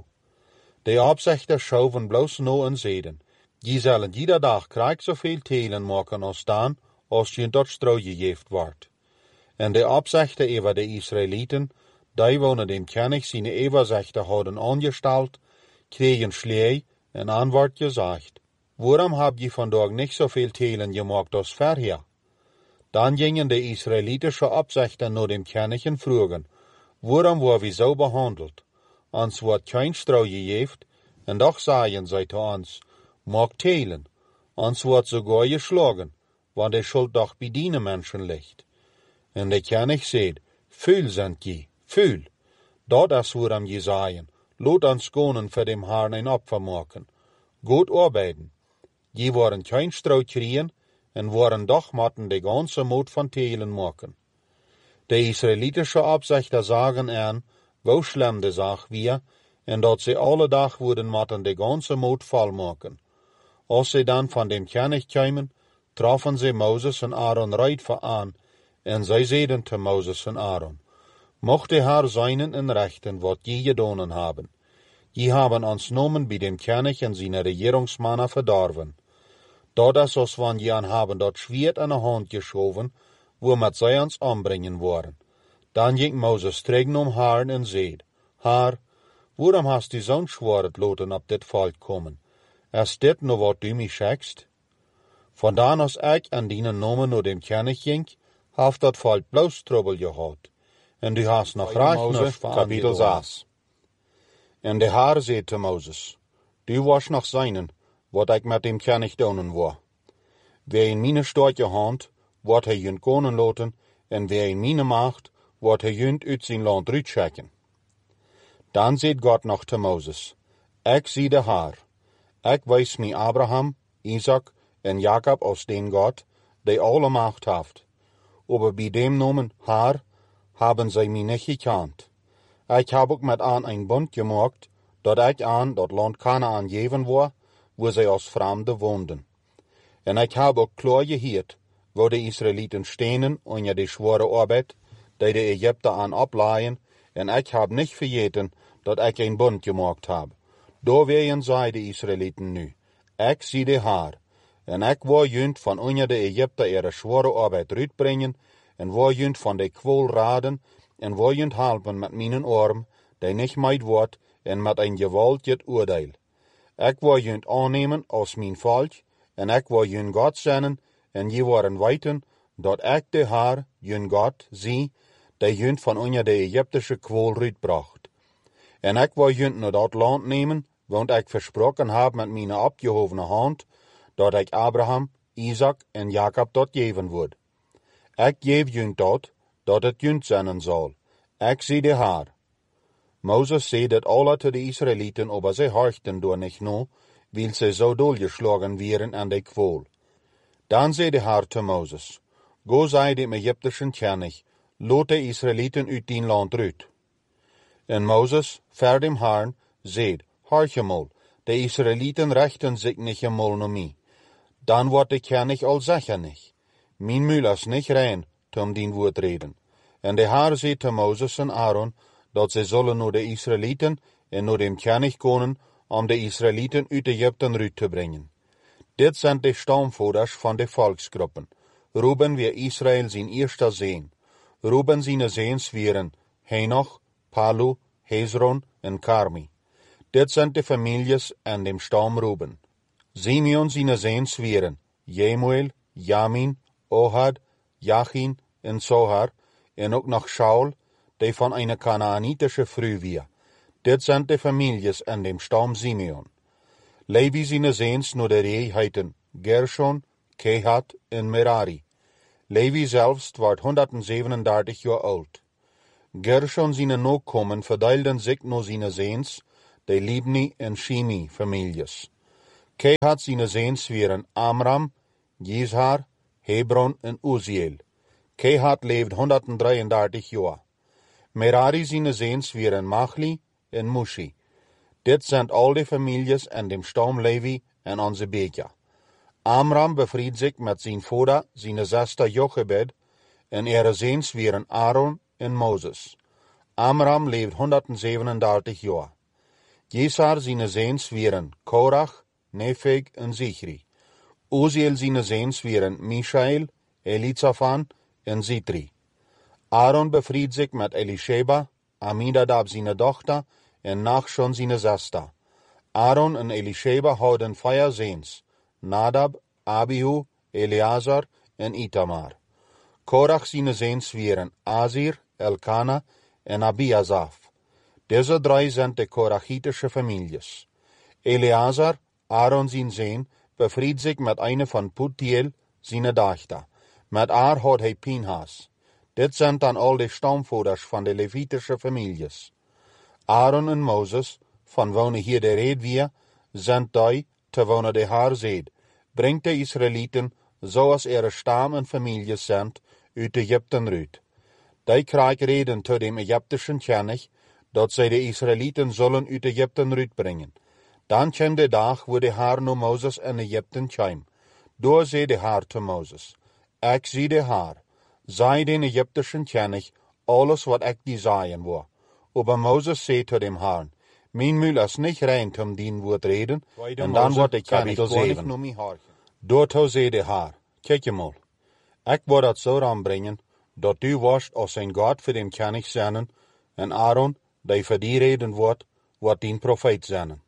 De opzichters schaven bloos no en zeiden, je zullen ieder dag krijg zoveel telen maken als dan, als je dat struigegeven wordt. En de opzichter over de Israëlieten, die wonen dem König zijn overzichter hadden aangesteld, kregen slee en antwoord gezegd, waarom heb je vandaag niet zoveel telen gemaakt als verher? Dan gingen de Israëlitische opzichter naar dem König en vroegen, waarom worden we zo behandeld? Ons wordt geen stroo gegeven, en toch zeiden zij te ons, maak telen. Ons wordt sogar geslagen, want de schuld toch bij die mensen ligt. En de König zei, vuil zijn je, vuil. Dat is waarom je zeiden, laat ons gaan voor dem Herrn een opfer maken. Goed arbeiden. Je worden geen stroo krijgen, en worden toch moeten de ganze moed van telen maken. De Israëlitische opzichter zagen aan, hoe schlimm de zaak weer, en dat ze alle dag worden moeten de ganze moed vol maken. Als ze dan van dem König kwamen, troffen ze Mozes en Aaron recht aan, en zij zeiden te Mozes en Aaron, mocht de Heer zijnen en rechten wat je gedaan hebben. Je hebben ons nomen bij dem König en zijn regeringsmannen verdorven. Dat is als wanneer je aan hebben dat zwaard aan de hand geschoven, waarmee zij ons ombrengen worden. Dan ging Mozes terug naar Herrn en zei, Heer, waarom hast u zo'n zwaard laten op dit volk komen? Is dit nou wat u mij zegt? Vandaan als ik en die nomen naar dem König ging, heeft dat volk bloos trouble gehad. En du hast nog recht niet van kapitel 6. En de Heer zei te Mozes, du was nog zijnen, wat ik met dem König doen wil. Wie in mijn sterke hand, wordt hij junt konen laten, en wie in mijn macht, wordt hij junt uit zijn land uitschekken. Dan zei God nog te Mozes, ik zie de Heer, ik wijs mij Abraham, Isaac en Jacob als den God, die alle macht heeft. Aber bij dem nomen Heer, hebben zij mij niet gekend. Ik heb ook met aan een bond gemaakt, dat ik aan dat land Kanaan geven wil, waar zij als vreemden woonden. En ik heb ook klaar gehoord, waar de Israëlieten stenen onder de zware arbeid, die de Egypten aan opleiden, en ik heb niet vergeten dat ik een bond gemaakt heb. Daar ween zij de Israëlieten nu, ik zie de Heer, en ik wil junt van onder de Egypten ihre zware arbeid uitbrengen, en wil junt van de kwol raden, en wil junt helpen met mijn arm, die niet meid wordt, en met een gewaltig oordeel. Ik wil junt aannemen als mijn volk, en ik wil jun God zennen, en je worden weten, dat ik de Heer, jun God, zie, die junt van onder de Egyptische kwol uitbracht. En ik wil junt naar dat land nemen, want ik versproken heb met mijn opgehovene hand, dat ik Abraham, Isaac en Jacob dat geven word. Ik geef junt dat het junt zennen zal. Ik zie de Heer. Mozes zei dat alle te de Israëlieten, aber zij horchten door niet no, wil zij zo doorgeslagen werden aan de kwol. Dan zei de Heer te Mozes, go zei dem Egyptischen König, laat de Israëlieten uit dien land uit. En Mozes, voor dem Herrn, zei, horch eenmaal, de Israëlieten rechten zich niet eenmaal naar mij. Dan wordt de König al zeggen niet. Mijn muil is niet rein, om dien woord reden. En de Heer zei te Mozes en Aaron, dat zij zullen naar de Israëlieten en naar dem König komen, om de Israëlieten uit Egypten uit te brengen. Dit zijn de stamvouders van de volksgroepen. Ruben weer Israël zijn eerste zoon. Ruben zijn zoons waren Henoch, Palu, Hezron en Carmi. Dit zijn de families en dem stam Ruben. Simeon zijn zoons waren Jemuel, Jamin, Ohad, Jachin en Zohar, en ook nog Shaul, die van een Kanaanitische vrouw weer. Dit zijn de families en dem stam Simeon. Levi zijn zoons naar de rij heeten Gershon, Kehat en Merari. Levi zelfs wordt 137 jaar oud. Gershon zijn nakomen verdeilden zich naar zijn zeens, de Libni en Shimi families. Kehat zijn zeens waren Amram, Jizhar, Hebron en Uziel. Kehat leefde 133 jaar. Merari zijn zeens waren Machli en Mushi. Dit zijn al de families en de stam Levi en onze Beja. Amram bevried zich met zijn vader, zijn zuster Jochebed, en zeens waren Aaron en Mozes. Amram leefde 137 jaar. Jizhar zijn zeens waren Korach, Nefeg en Zichri. Uziel zijn zeens waren Mishael, Elizaphan en Zitri. Aaron bevried zich met Elisheba, Aminadab zijn dochter en Nachshon zijn zuster. Aaron en Elisheba hadden 4 zeens, Nadab, Abihu, Eleazar en Itamar. Korach zijn zeens waren Azir, Elkana en Abiasaf. Deze 3 zijn de Korachitische families. Eleazar, Aaron zijn zoon, bevried zich met een van Putiel, zijn dochter. Met haar had hij Pinhas. Dit zijn dan al de stamvoders van de Levitische families. Aaron en Mozes, van wonen hier de red weer, zijn die, te wonen de haar zed, brengt de Israëlieten, zoals stam en families zijn, uit Egypten uit. Die krijgen reden tot de Egyptischen koning, dat zij de Israëlieten zullen uit Egypten uitbrengen. Dan kwam de dag waar de Heer naar Mozes in Egypten kwam. Door zei de Heer te Mozes, ik zie de Heer, zei de Egyptischen koning alles wat ik die zeggen wil. Maar Mozes zei tot dem Heer, mijn mul is niet rein om dien woord reden, en dan wordt de koning 7. Doorto zei de Heer, kijk je mal, ik wil dat zo aanbrengen, dat u was als een God voor dem koning zijn, en Aaron, die voor die reden wordt dien profeet zijn.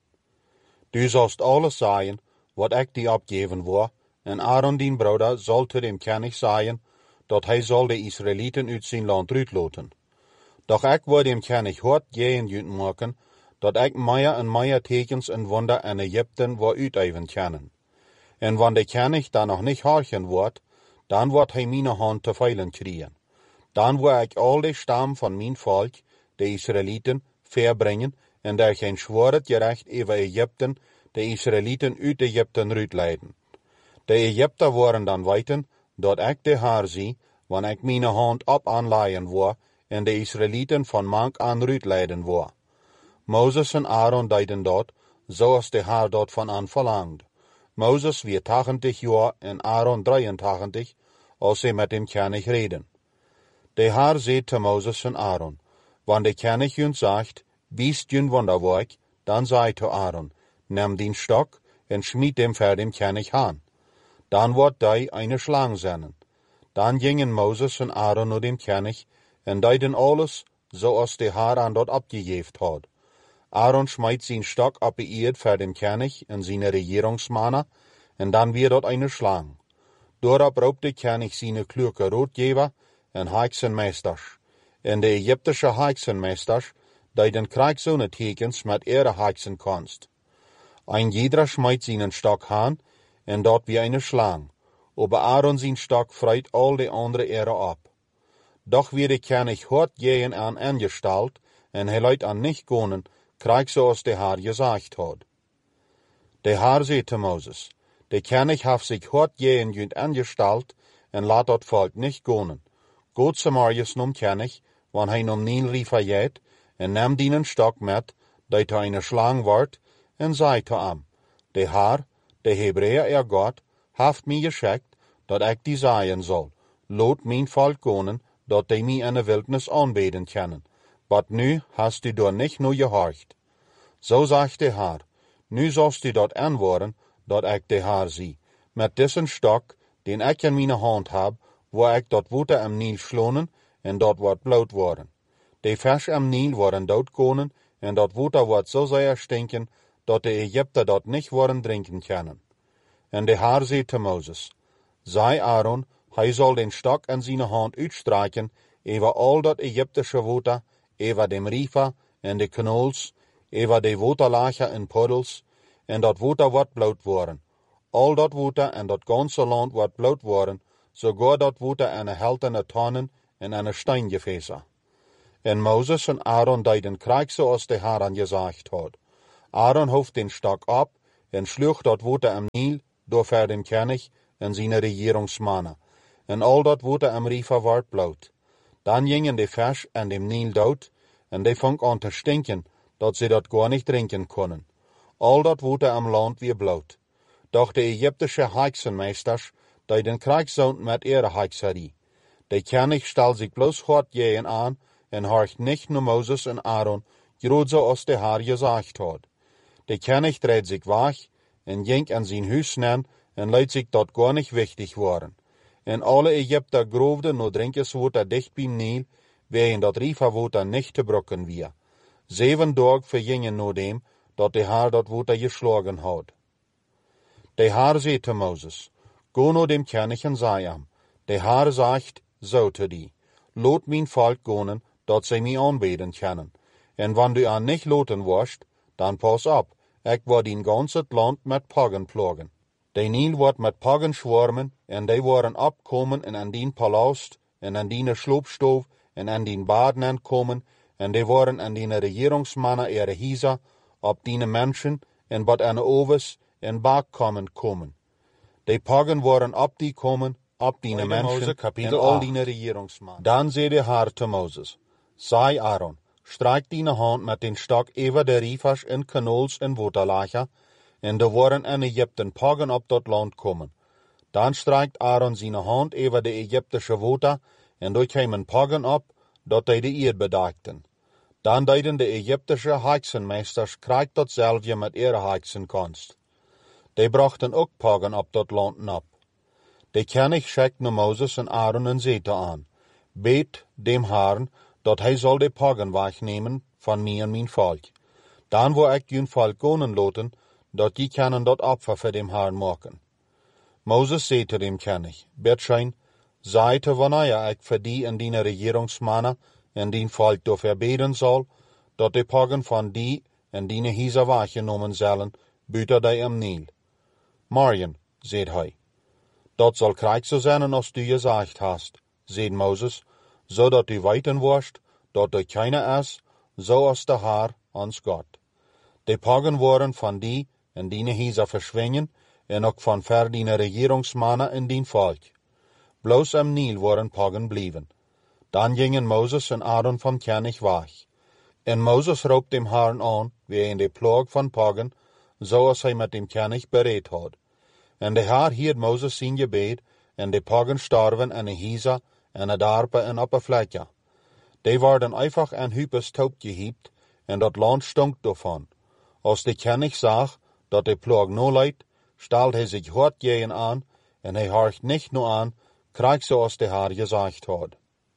Du zalst alles zeggen, wat ik die opgeven wil, en Aaron dien broeder zal te dem koning zeggen, dat hij zal de Israëlieten uit zijn land uitloten. Doch ik wil dem koning hard gehen maken, dat ik meer en meer tekens en wonder in Egypten wil uiteven kunnen. En wanneer de koning dan nog niet horchen wordt, dan wordt hij mijn hand te veilen krijgen. Dan wil ik al de stam van mijn volk, de Israëlieten, verbrengen, en daar geen zwaard gerecht over Egypten, de Israëlieten uit Egypten uitleiden. De Egypter worden dan weten, dat ik de Heer zie, wanneer ik mijn hand op aanleiden wil, en de Israëlieten van mank aan uitleiden wil. Mozes en Aaron deden dat, zoals de Heer dat van aan verlangde. Mozes weer 80 jaar en Aaron 83, als ze met hem koning reden. De Heer zei te Mozes en Aaron, wanneer de koning hun zegt, wees jun wonderwerk, dan zei te Aaron, neem dien stok en schmied hem voor dem koning aan. Dan wordt die een slang zijn. Dan gingen Mozes en Aaron naar dem koning en deden alles zoals de Heer aan dat opgegeven had. Aaron smijt zijn stok op de eerd voor dem koning en zijn regeringsmannen, en dan weer dat een slang. Doorop roept de koning zijn kloeke roodgever en heksenmeesters. En de Egyptische heksenmeesters deden krijgszone tekens met heksenkunst. Een ieder smijt zijn stok aan, en dat weer een slang. Maar Aaron zijn stok vreit al de andere op. Doch weer de koning hard gehen aan aangesteld, en hij leidt aan niet konen, krijg zoals de Heer gezegd had. De Heer zei te Mozes, de koning heeft zich hard gehen aangesteld, en laat dat volk niet konen. Goed Samariërs nom koning, wanneer hij nom Nil River jet, en neem dien stok met, dat hij een slang wordt, en zei te hem, de Heer, de Hebreeër God, heeft mij geschikt, dat ik die zeggen zal, laat mijn volk konen, dat die mij in de wildnis aanbeden kunnen. Wat nu hast u door niet naar gehoord. Zo zegt de Heer, nu zalst u dat antwoorden, dat ik de Heer zie. Met deze stok, den ik in mijn hand heb, wil ik dat water am Nil slonen, en dat wordt bloed worden. De vis am Nil worden doodkomen, en dat water wordt zo zeer stinken, dat de Egypter dat niet worden drinken kunnen. En de Heer zei te Mozes, zei Aaron, hij zal den stok in zijn hand uitstrijken, over al dat Egyptische water, over dem river en de kanals, over de waterlagen en puddels, en dat water wordt bloed worden. Al dat water en dat ganse land wordt bloed worden, sogar dat water in een heltene tonnen en in een steingefäße. En Moses en Aaron deden krijg zoals de Heer gezegd had. Aaron hoeft den stok op en sloeg dat water am Nil door voor dem König en zijn regeringsmannen. En al dat water am river werd bloot. Dan gingen de vis en dem Nil dood en de vong aan te stinken dat ze dat gar niet drinken konden. Al dat water am land weer bloot. Doch de Egyptische heksenmeesters deden krijgszond met ihre hekserie. De König stel zich bloos hard jeen aan en horcht niet naar Moses en Aaron, groot zoals de Heer gezegd had. De König dreed zich weg en ging aan zijn huis staan en liet zich dat gar niet wichtig worden. En alle Egypter groefden naar drinkenswater dicht bij Nil, wegen dat riverwater niet te brokken weer. 7 dagen vergingen na dem, dat de Heer dat water geslagen had. De Heer zei te Moses, go naar dem König en zei hem, de Heer zegt zo te die, laat mijn volk gaan, dat zij mij aanbeden kunnen. En wanneer du aan niet laten worst, dan pas op, ik word in gans het land met paggen plagen. De Nil wordt met paggen zwermen, en die worden opkomen en aan dien palast, en aan dien sloopstoof, en aan dien baden aankomen, en die worden aan dien regeringsmannen ere hiezer, op dien mensen, en wat aan de overs, en bakkomen komen. De paggen worden op die komen, op dien mensen, en al dien regeringsmannen. Dan zei de Heer te Moses, zei Aaron, strijk dien hand met den stok over de rivers en kanals en waterlachen, en er worden aan Egypten paggen op dat land komen. Dan strijkt Aaron zijn hand over de Egyptische water, en er kwamen paggen op, dat die de eerd bedekten. Dan deden de Egyptische heksenmeesters krijg datzelfde met ihre heksenkunst. Die brachten ook paggen op dat land op. De König schickt naar Moses en Aaron en zei te aan, bid dem Herrn, dat hij zal de paggen wegnemen van mij en mijn volk. Dan wil ik jullie volk gaan laten, dat die kunnen dat offer voor dem Herrn maken. Moses zei te dem König, Betschein, zei te wanneer ik voor die en die regeringsmannen en dien volk daarvoor beden zal, dat de paggen van die en die hiezer weggenomen zullen, buiten die am Nil. Morgen, zei hij, dat zal krijg zo zijn als du gezegd hast, zei Moses, zodat du weten worst, dat er keiner is, zoals de Heer, ons God. De paggen worden van die en die hiezer verschwingen, en ook van ver die regeringsmannen en dien volk. Bloos am Nil worden paggen blijven. Dan gingen Moses en Aaron van König weg. En Moses roept dem Herrn aan, wegen de plaag van paggen, zoals hij met dem König bereid had. En de Heer hield Moses zijn gebed, en de paggen starven en de hiezer, en de darpen en op een vlekje. Die worden einfach aan Hypes touw gehiept, en dat land stonk daarvan. Als de König zag, dat de plaag no leidt, stelt hij zich hard jeen aan, en hij horcht niet no aan, krijg zoals de Heer gezegd had.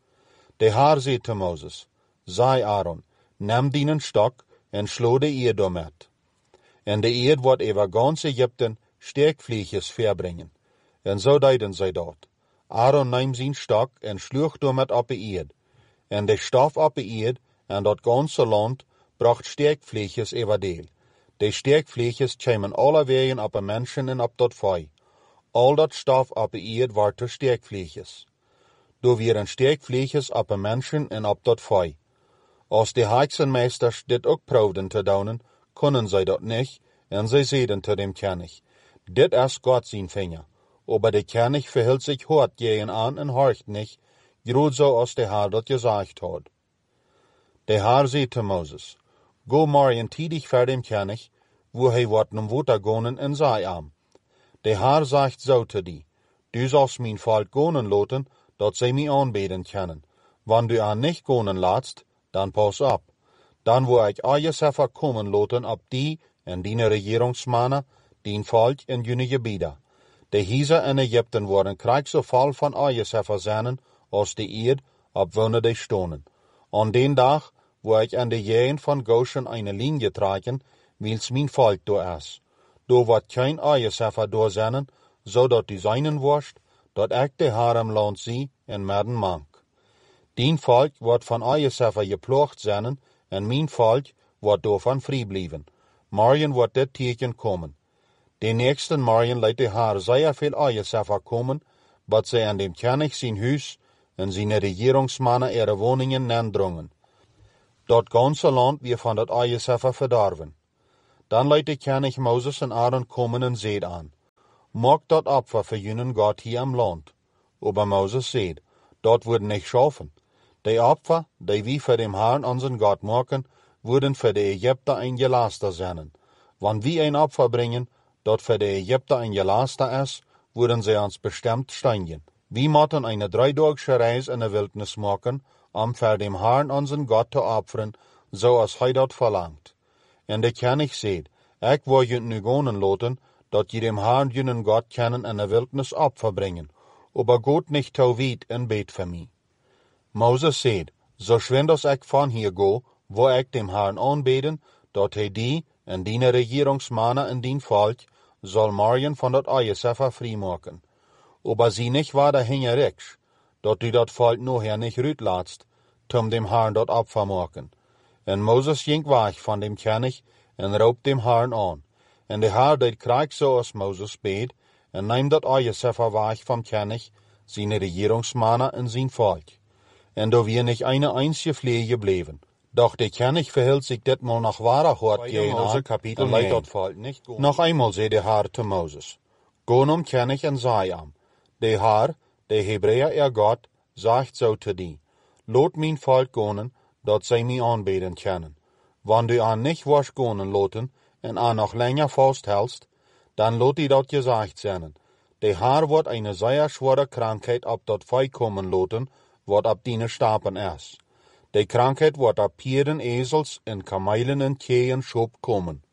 De Heer zei te Moses, zei Aaron, neem dienen stok, en slo de eerd daarmet. En de eerd wordt over gans Egypten steekvliegjes verbrengen. En zo deden zij dat. Aaron nam zijn stok en sloeg daarmet op de eerd. En de stof op de eerd en dat ganse land bracht steekvliegjes over deel. De steekvliegjes kwamen alle wegen op de mensen en op dat vee. Al dat stof op de eerd werd te steekvliegjes. Door waren steekvliegjes op de mensen en op dat vee. Als de heksenmeesters dit ook proefden te doen, konden zij dat niet, en zij zeiden te dem König, dit is God zijn vinger. Aber de König verhield zich hard jeen aan en horcht niet, groot zoals de Heer dat gezegd had. De Heer zei te Moses, go morgen tidig voor dem König, wo hij wordt om water gaan en zei hem, de Heer zegt zo te die, du zalst mijn volk gaan laten, dat zij mij aanbeden kunnen. Wanneer du aan niet gaan laatst, dan pas op. Dan wil ik Ajesefer komen laten op die en die regeringsmannen, dien volk en jullie gebieden. De hiezer en Egypten worden krijg zo vol van Ajesefer zijn, als de eerd op wanneer die stonen. Aan den dag, wo ik aan de jeen van Goshen een linie trekken, wils mijn volk door is. Door wordt geen Ajesefer door zijn, zodat du zijnen worst, dat ik de Heer am land zie en merden mank. Dien volk wordt van Ajesefer geploegd zijn, en mijn volk wordt daarvan vrij blijven. Morgen wordt dit teken komen. De nächsten morgen leidt de Heer zeer veel Ajesefer komen, wat zij aan dem König zijn huis en zijn regeringsmannen ihre woningen nandrongen. Dat ganze land weer van dat Eieseffer verdorven. Dan leidt de König Moses en Aaron komen en zeed aan. Maak dat Opfer für jenen Gott hier am Land. Aber Moses zeed, dat wordt nicht schaffen. Die Opfer, die wir für den Herrn unseren Gott machen, würden für die Ägypter ein Gelaster sein. Wenn wir ein Opfer bringen, dat für die Ägypter ein Gelaster ist, würden sie uns bestimmt steinigen. Wir müssen eine 3-tägige Reise in der Wildnis machen, für den Herrn unseren Gott zu opfern, so als hij dat verlangt. En de König zeid, ich will je nu gehen lassen, dat je dem Herrn jenen Gott kennen in der Wildnis Opfer bringen, aber Gott nicht zu weit in Bett für mich. Moses zeid, so schwind als ich von hier go, wo ich dem Herrn anbeten, dat hij die en die Regierungsmänner in dien Volk soll morgen von dat Eieseffer freimachen. Aber sie nicht war dahin rechts, dat du dat Volk nachher nicht rütlatst, zum dem Herrn dat Opfer machen. En Moses ging weg von dem König en roept dem Herrn an. En de Herr deed krijg so als Moses beet, en neemt dat Eieseffer weg vom König, seine Regierungsmänner en zijn Volk. En da wir nicht eine einzige Flehe gebleven. Doch der König verhielt sich ditmal nach wahrer Hort gehen an, Kapitel 9. Noch einmal zei der Herr zu Moses, Go König en sei am, der Herr, der Hebräer Gott, sagt so zu die, lot mein Volk gonen, dat zij mij aanbeden können. Wann du an nicht was gonen loten, en an noch länger fasthältst, dann lot die dat gesagt sein. Der Herr wird eine sehr schwere Krankheit ab dat Volk kommen loten, wat ab dine Stapen is. Die Krankheit wird ab Pieren, Esels en Kamelen en Kehen schop kommen.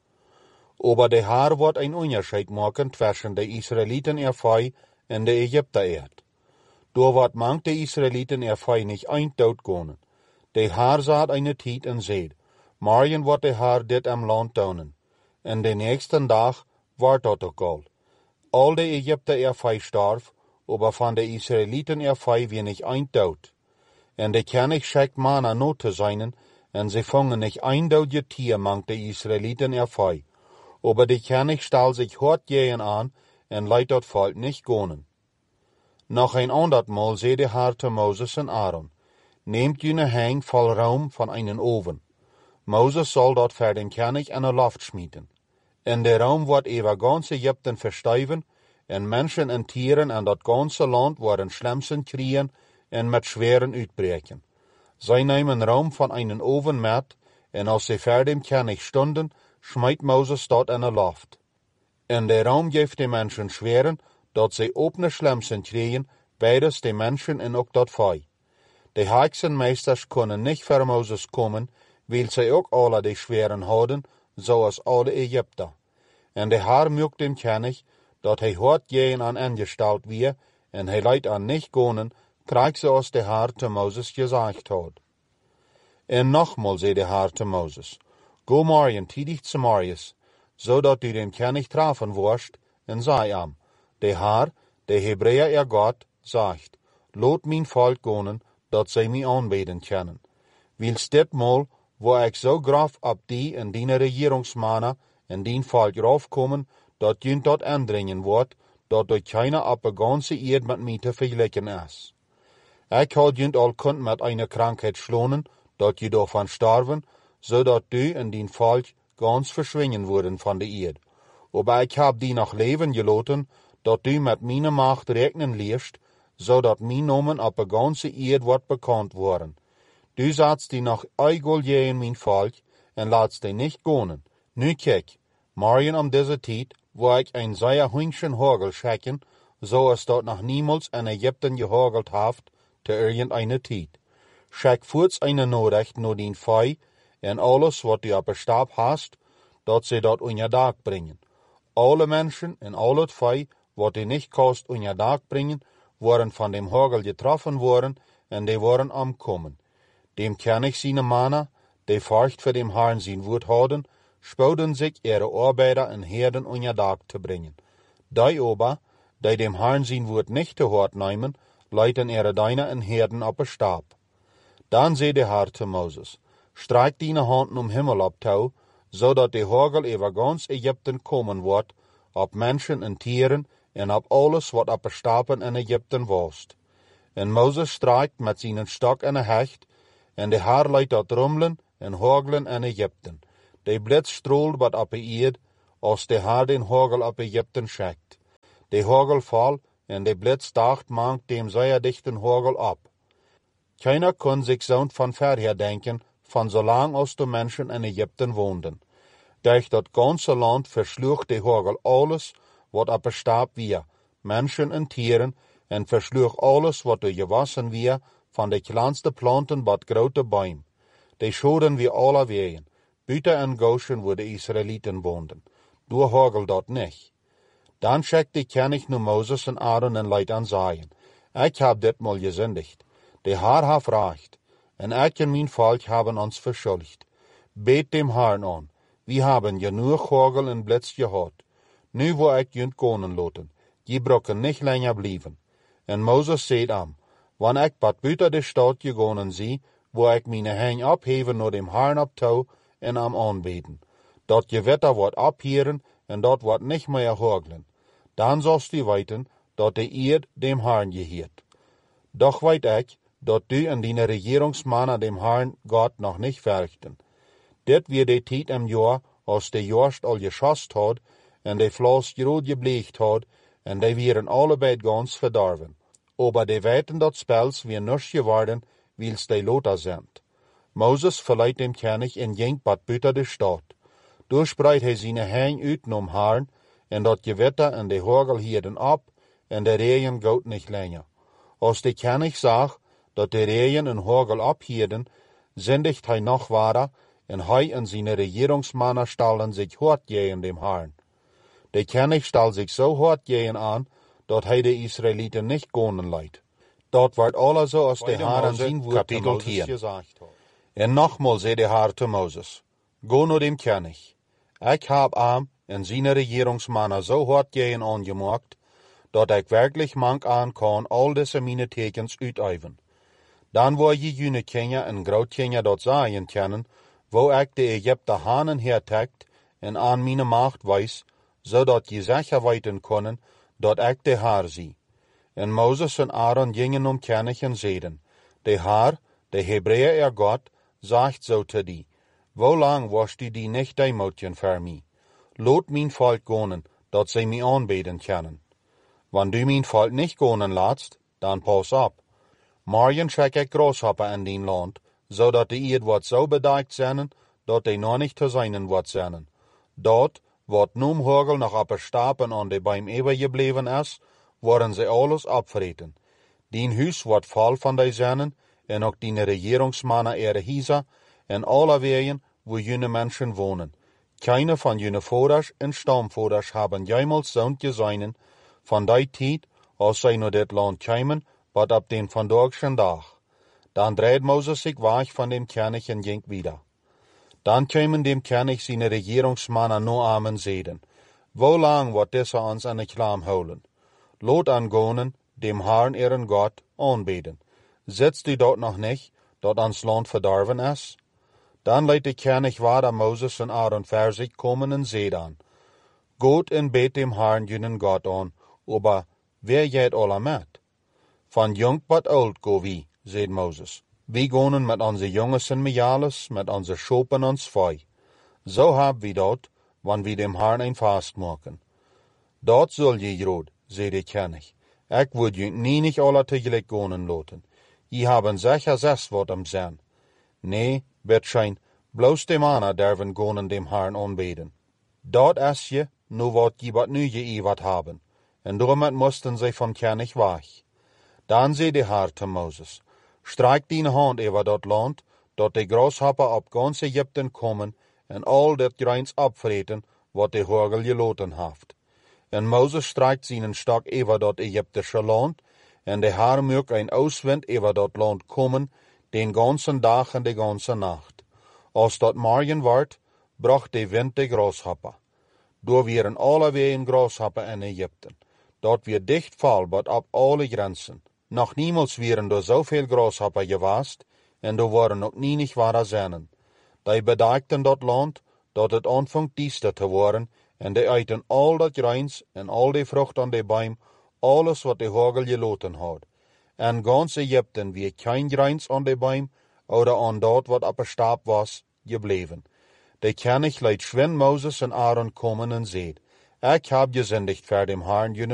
Aber der Herr wird ein Unterschied machen zwischen de Israeliten Fei en de Ägypter. Door wat mangt de Israeliten Fei nicht ein dood gonen. Der Herr saht eine Tijd en zeid, morgen wird der Herr dit am Land doen. En de nächsten Dag wordt dat ook al. Al de Ägypter Fei starf, aber van de Israeliten Fei wie nicht ein dood. En de König schickt Manna not te zijn, en ze vangen nicht ein doodje Tier mangt de Israeliten Fei. Aber de König stal sich hart gehen an, en leidt dat Volk nicht gonen. Noch ein andert Mal zei de Herr zu Moses en Aaron, nehmt jene Hang voll Raum von einen Oven. Moses soll dort für den König eine Loft schmieden. In der Raum wird über ganz Ägypten versteiven, en Menschen en Tieren en dat ganze Land worden schlimmsten kriegen en mit schweren uitbreken. Zij nemen Raum von einen Oven mit, en als sie vor dem König stunden, schmeidt Moses dort in eine Loft. In der Raum geeft de Menschen schweren, dat sie opne schlimmsten kriegen, beides de Menschen en ook dat Volk. De Hexenmeesters kunnen nicht voor Moses komen, weil sie ook alle die schweren houden, zoals alle Ägypter. En de Herr mögt dem König, dat hij hart gehen an angestalt wie, en hij leidt an nicht gonen, krijgt zoals de Herr zu Moses gesagt hat. En nochmal zei de Herr zu Moses, go morgen tidig zu Marius, zodat du den König treffen wirst, en sei am, de Herr, de Hebräer Gott, sagt, lot mein Volk gonen, dat zij mij aanbeden können. Wils ditmal, wo ik zo graf op die en die Regierungsmänner en die Volk raufkommen, dat junt dat aandringen wordt, dat door keiner op de ganze Erde met mij te vergelijken is. Ik had junt al kunt met eine Krankheit schlonen, dat je daarvan starven, zodat du en die Volk ganz verschwingen worden van de Erde. Aber ik heb die nog leven gelaten, dat du met mijn macht rekenen leerst, zodat mijn namen op de ganze Erde wordt bekannt worden. Du sagst die noch eigel je in mijn Volk, en laatst die nicht gonen. Nu kijk, morgen deze tijd, wo ik een sehr hüngschen Hagel schicken, so es dort noch niemals in Ägypten gehagelt haft, te irgendeine tijd. Schick voorts eine Nachricht nur den Fei, en alles, wat du op de Stab hast, dat sie dort unter Dag bringen. Alle Menschen en al het Fei, wat die nicht kost unter Dag bringen, worden von dem Hagel getroffen worden, en die worden omkommen. Dem König seine Männer, die Furcht für dem Herrn sein Wort haben, spouden sich ihre Arbeiter en Herden unter Dag zu bringen. Die aber, die dem Herrn sein Wort nicht zu hart nehmen, leiten ihre Deine en Herden op de Stab. Dan zei de Herr zu Moses, streik deine Handen Himmel abtau, zodat de Hagel über ganz Ägypten kommen wird, op Menschen en Tieren en op alles wat op de Stapen in Ägypten wost. En Moses streikt met zijn stok en een hecht, en de Herr leidt dat rummelen en hogelen en Egypten. De blits stroelt wat op de eerd, als de haar den hogel op Egypten schekt. De hogel val en de blits dacht mank dem zeer dichten hogel op. Keiner kon zich zo'n van verher denken, van zolang als de mensen in Egypten woonden. Durch dat ganze land versloeg de hogel alles wat op staap weer, mensen en dieren, en versloeg alles wat er gewassen weer, van de kleinste planten tot grote boom. De schoden weer alle ween, buiten en Goshen waar de Israëlieten woonden. Door hogel dat niet. Dan schekte König nu Moses en Aaron en leid aan zeien. Ik heb dit mal gezündigt. De Heer heeft recht. En ik en mijn volk hebben ons verschuldigd. Beet dem Herrn aan. We hebben genoeg hogel en blits gehad. Nu wil ik junt konen laten. Je brokken niet langer blijven. En Moses zei hem, wanneer ik wat buiten de stad gegaan zie, wil ik mijn hand opheven naar dem Herrn op touw en hem aanbeden. Dat gewitter wordt opheren en dat wordt niet meer hogelen. Dan zalst u weten dat de eerd dem Herrn geheert. Doch weet ik dat u en die regeringsmannen dem Herrn God nog niet verrichten. Dit weer de tijd im jaar als de jorst al geschost had en de vlas groot gebleekt had en die wieren allebei gans verdorven. Aber de weten dat spels weer niks geworden, wils de loter zijn. Moses verleidt dem König en ging wat buiten de stad. Door spreidt hij zijn hand uit nom Herrn, en dat gewitter en de hogel hierden op, en de regen goot niet langer. Als de König zag dat de regen en hogel ophierden, zindigt hij nog verder, en hij en zijn regeringsmannen stallen zich hard tegen dem Herrn. De König stal zich zo hard tegen aan, dat hij de Israëlieten niet konen leidt. Dat wordt alles zo als de Heer en zijn woord te Moses gezegd had. En nogmaals zei de Heer te Moses, go naar dem König. Ik heb hem en zijn regeringsmannen zo hard tegen aangemaakt, dat ik werkelijk mank aan kan al deze mijn tekens uitoefenen. Dan wil je jullie kinderen en grootkinderen dat zeggen kennen, wo ik de Egypte hanen hertrekt en aan mijn macht wijs, zodat je zeker weten kunnen dat ik de Heer zie. En Moses en Aaron gingen om König en zeiden, de Heer, de Hebreeër God, zegt zo te die, hoe lang was u die niet demotiën voor mij? Laat mijn volk gaan, dat zij mij aanbeden kunnen. Wanneer u mijn volk niet gaan laatst, dan pas op. Morgen schrik ik grasshopper in dien land, zodat de eerd wordt zo bedekt zijn, dat die nog niet te zijn wordt zijn. Dat, wat noem hogel nog op stapen aan de boom overgebleven is, worden ze alles opvreten. Dien huis wordt vol van die zinnen, en ook die regeringsmannen huizen, en alle wegen waar jullie mensen wonen. Keine van jullie vaders en stamvaders hebben jemals zo'n gezien van die tijd, als zij naar dit land kwamen, wat op den vandaagse dag. Dan dreed Moses zich weg van dem König en ging wieder. Dan kwamen dem König zijn regeringsmannen naar hem en zeiden, hoe lang wordt deze ons aan de klam houden? Laat aangaan, dem Herrn ihren God aanbeden. Zitst u dat nog niet, dat ons land verdorven is? Dan liet de König waar Moses en Aaron voor zich komen en zeiden, Goed en beet dem Herrn jullie God aan, aber wer geht alle met? Van jong tot oud go wie, zei Moses. Wie gaan met onze jongens en meisjes, met onze schopen en ons vee. Zo hebben we dat, wanneer we dem Herrn een vast maken. Dat zul je rood, zei de König. Ik wil je niet alle tegelijk gaan laten. Je hebben zeker 6 wat hem zijn. Nee, betschijn, bloos de mannen durven gaan dem Herrn aanbeden. Dat is je, nu wat je wat nu geëerd hebben. En daarom moesten zij van König weg. Dan zei de Heer te Moses, strijk die hand over dat land, dat de grashopper op ganz Egypten komen en al dat grains opvreten, wat de hogel gelaten heeft. En Moses strijkt zijn stok over dat Egyptische land, en de Heer maakt een oostwind over dat land komen, den ganzen dag en de ganze nacht. Als dat morgen wordt, bracht de wind de grashopper. Door wieren alle wegen grashopper in Egypten. Dat weer dicht val wat op alle grenzen. Nog niemals wieren er zoveel grashopper gewaast, en er waren ook niet ware zinnen. Die bedekten dat land, dat het aanvangt diester te worden, en die eten al dat grains en al die vrucht aan de boom, alles wat de hogel gelaten had. En gans Egypten wie geen grains aan de boom, oder aan dat wat op de stap was, gebleven. De König liet Sven, Moses en Aaron komen en zeid: Ik heb gezondigd voor dem Herrn,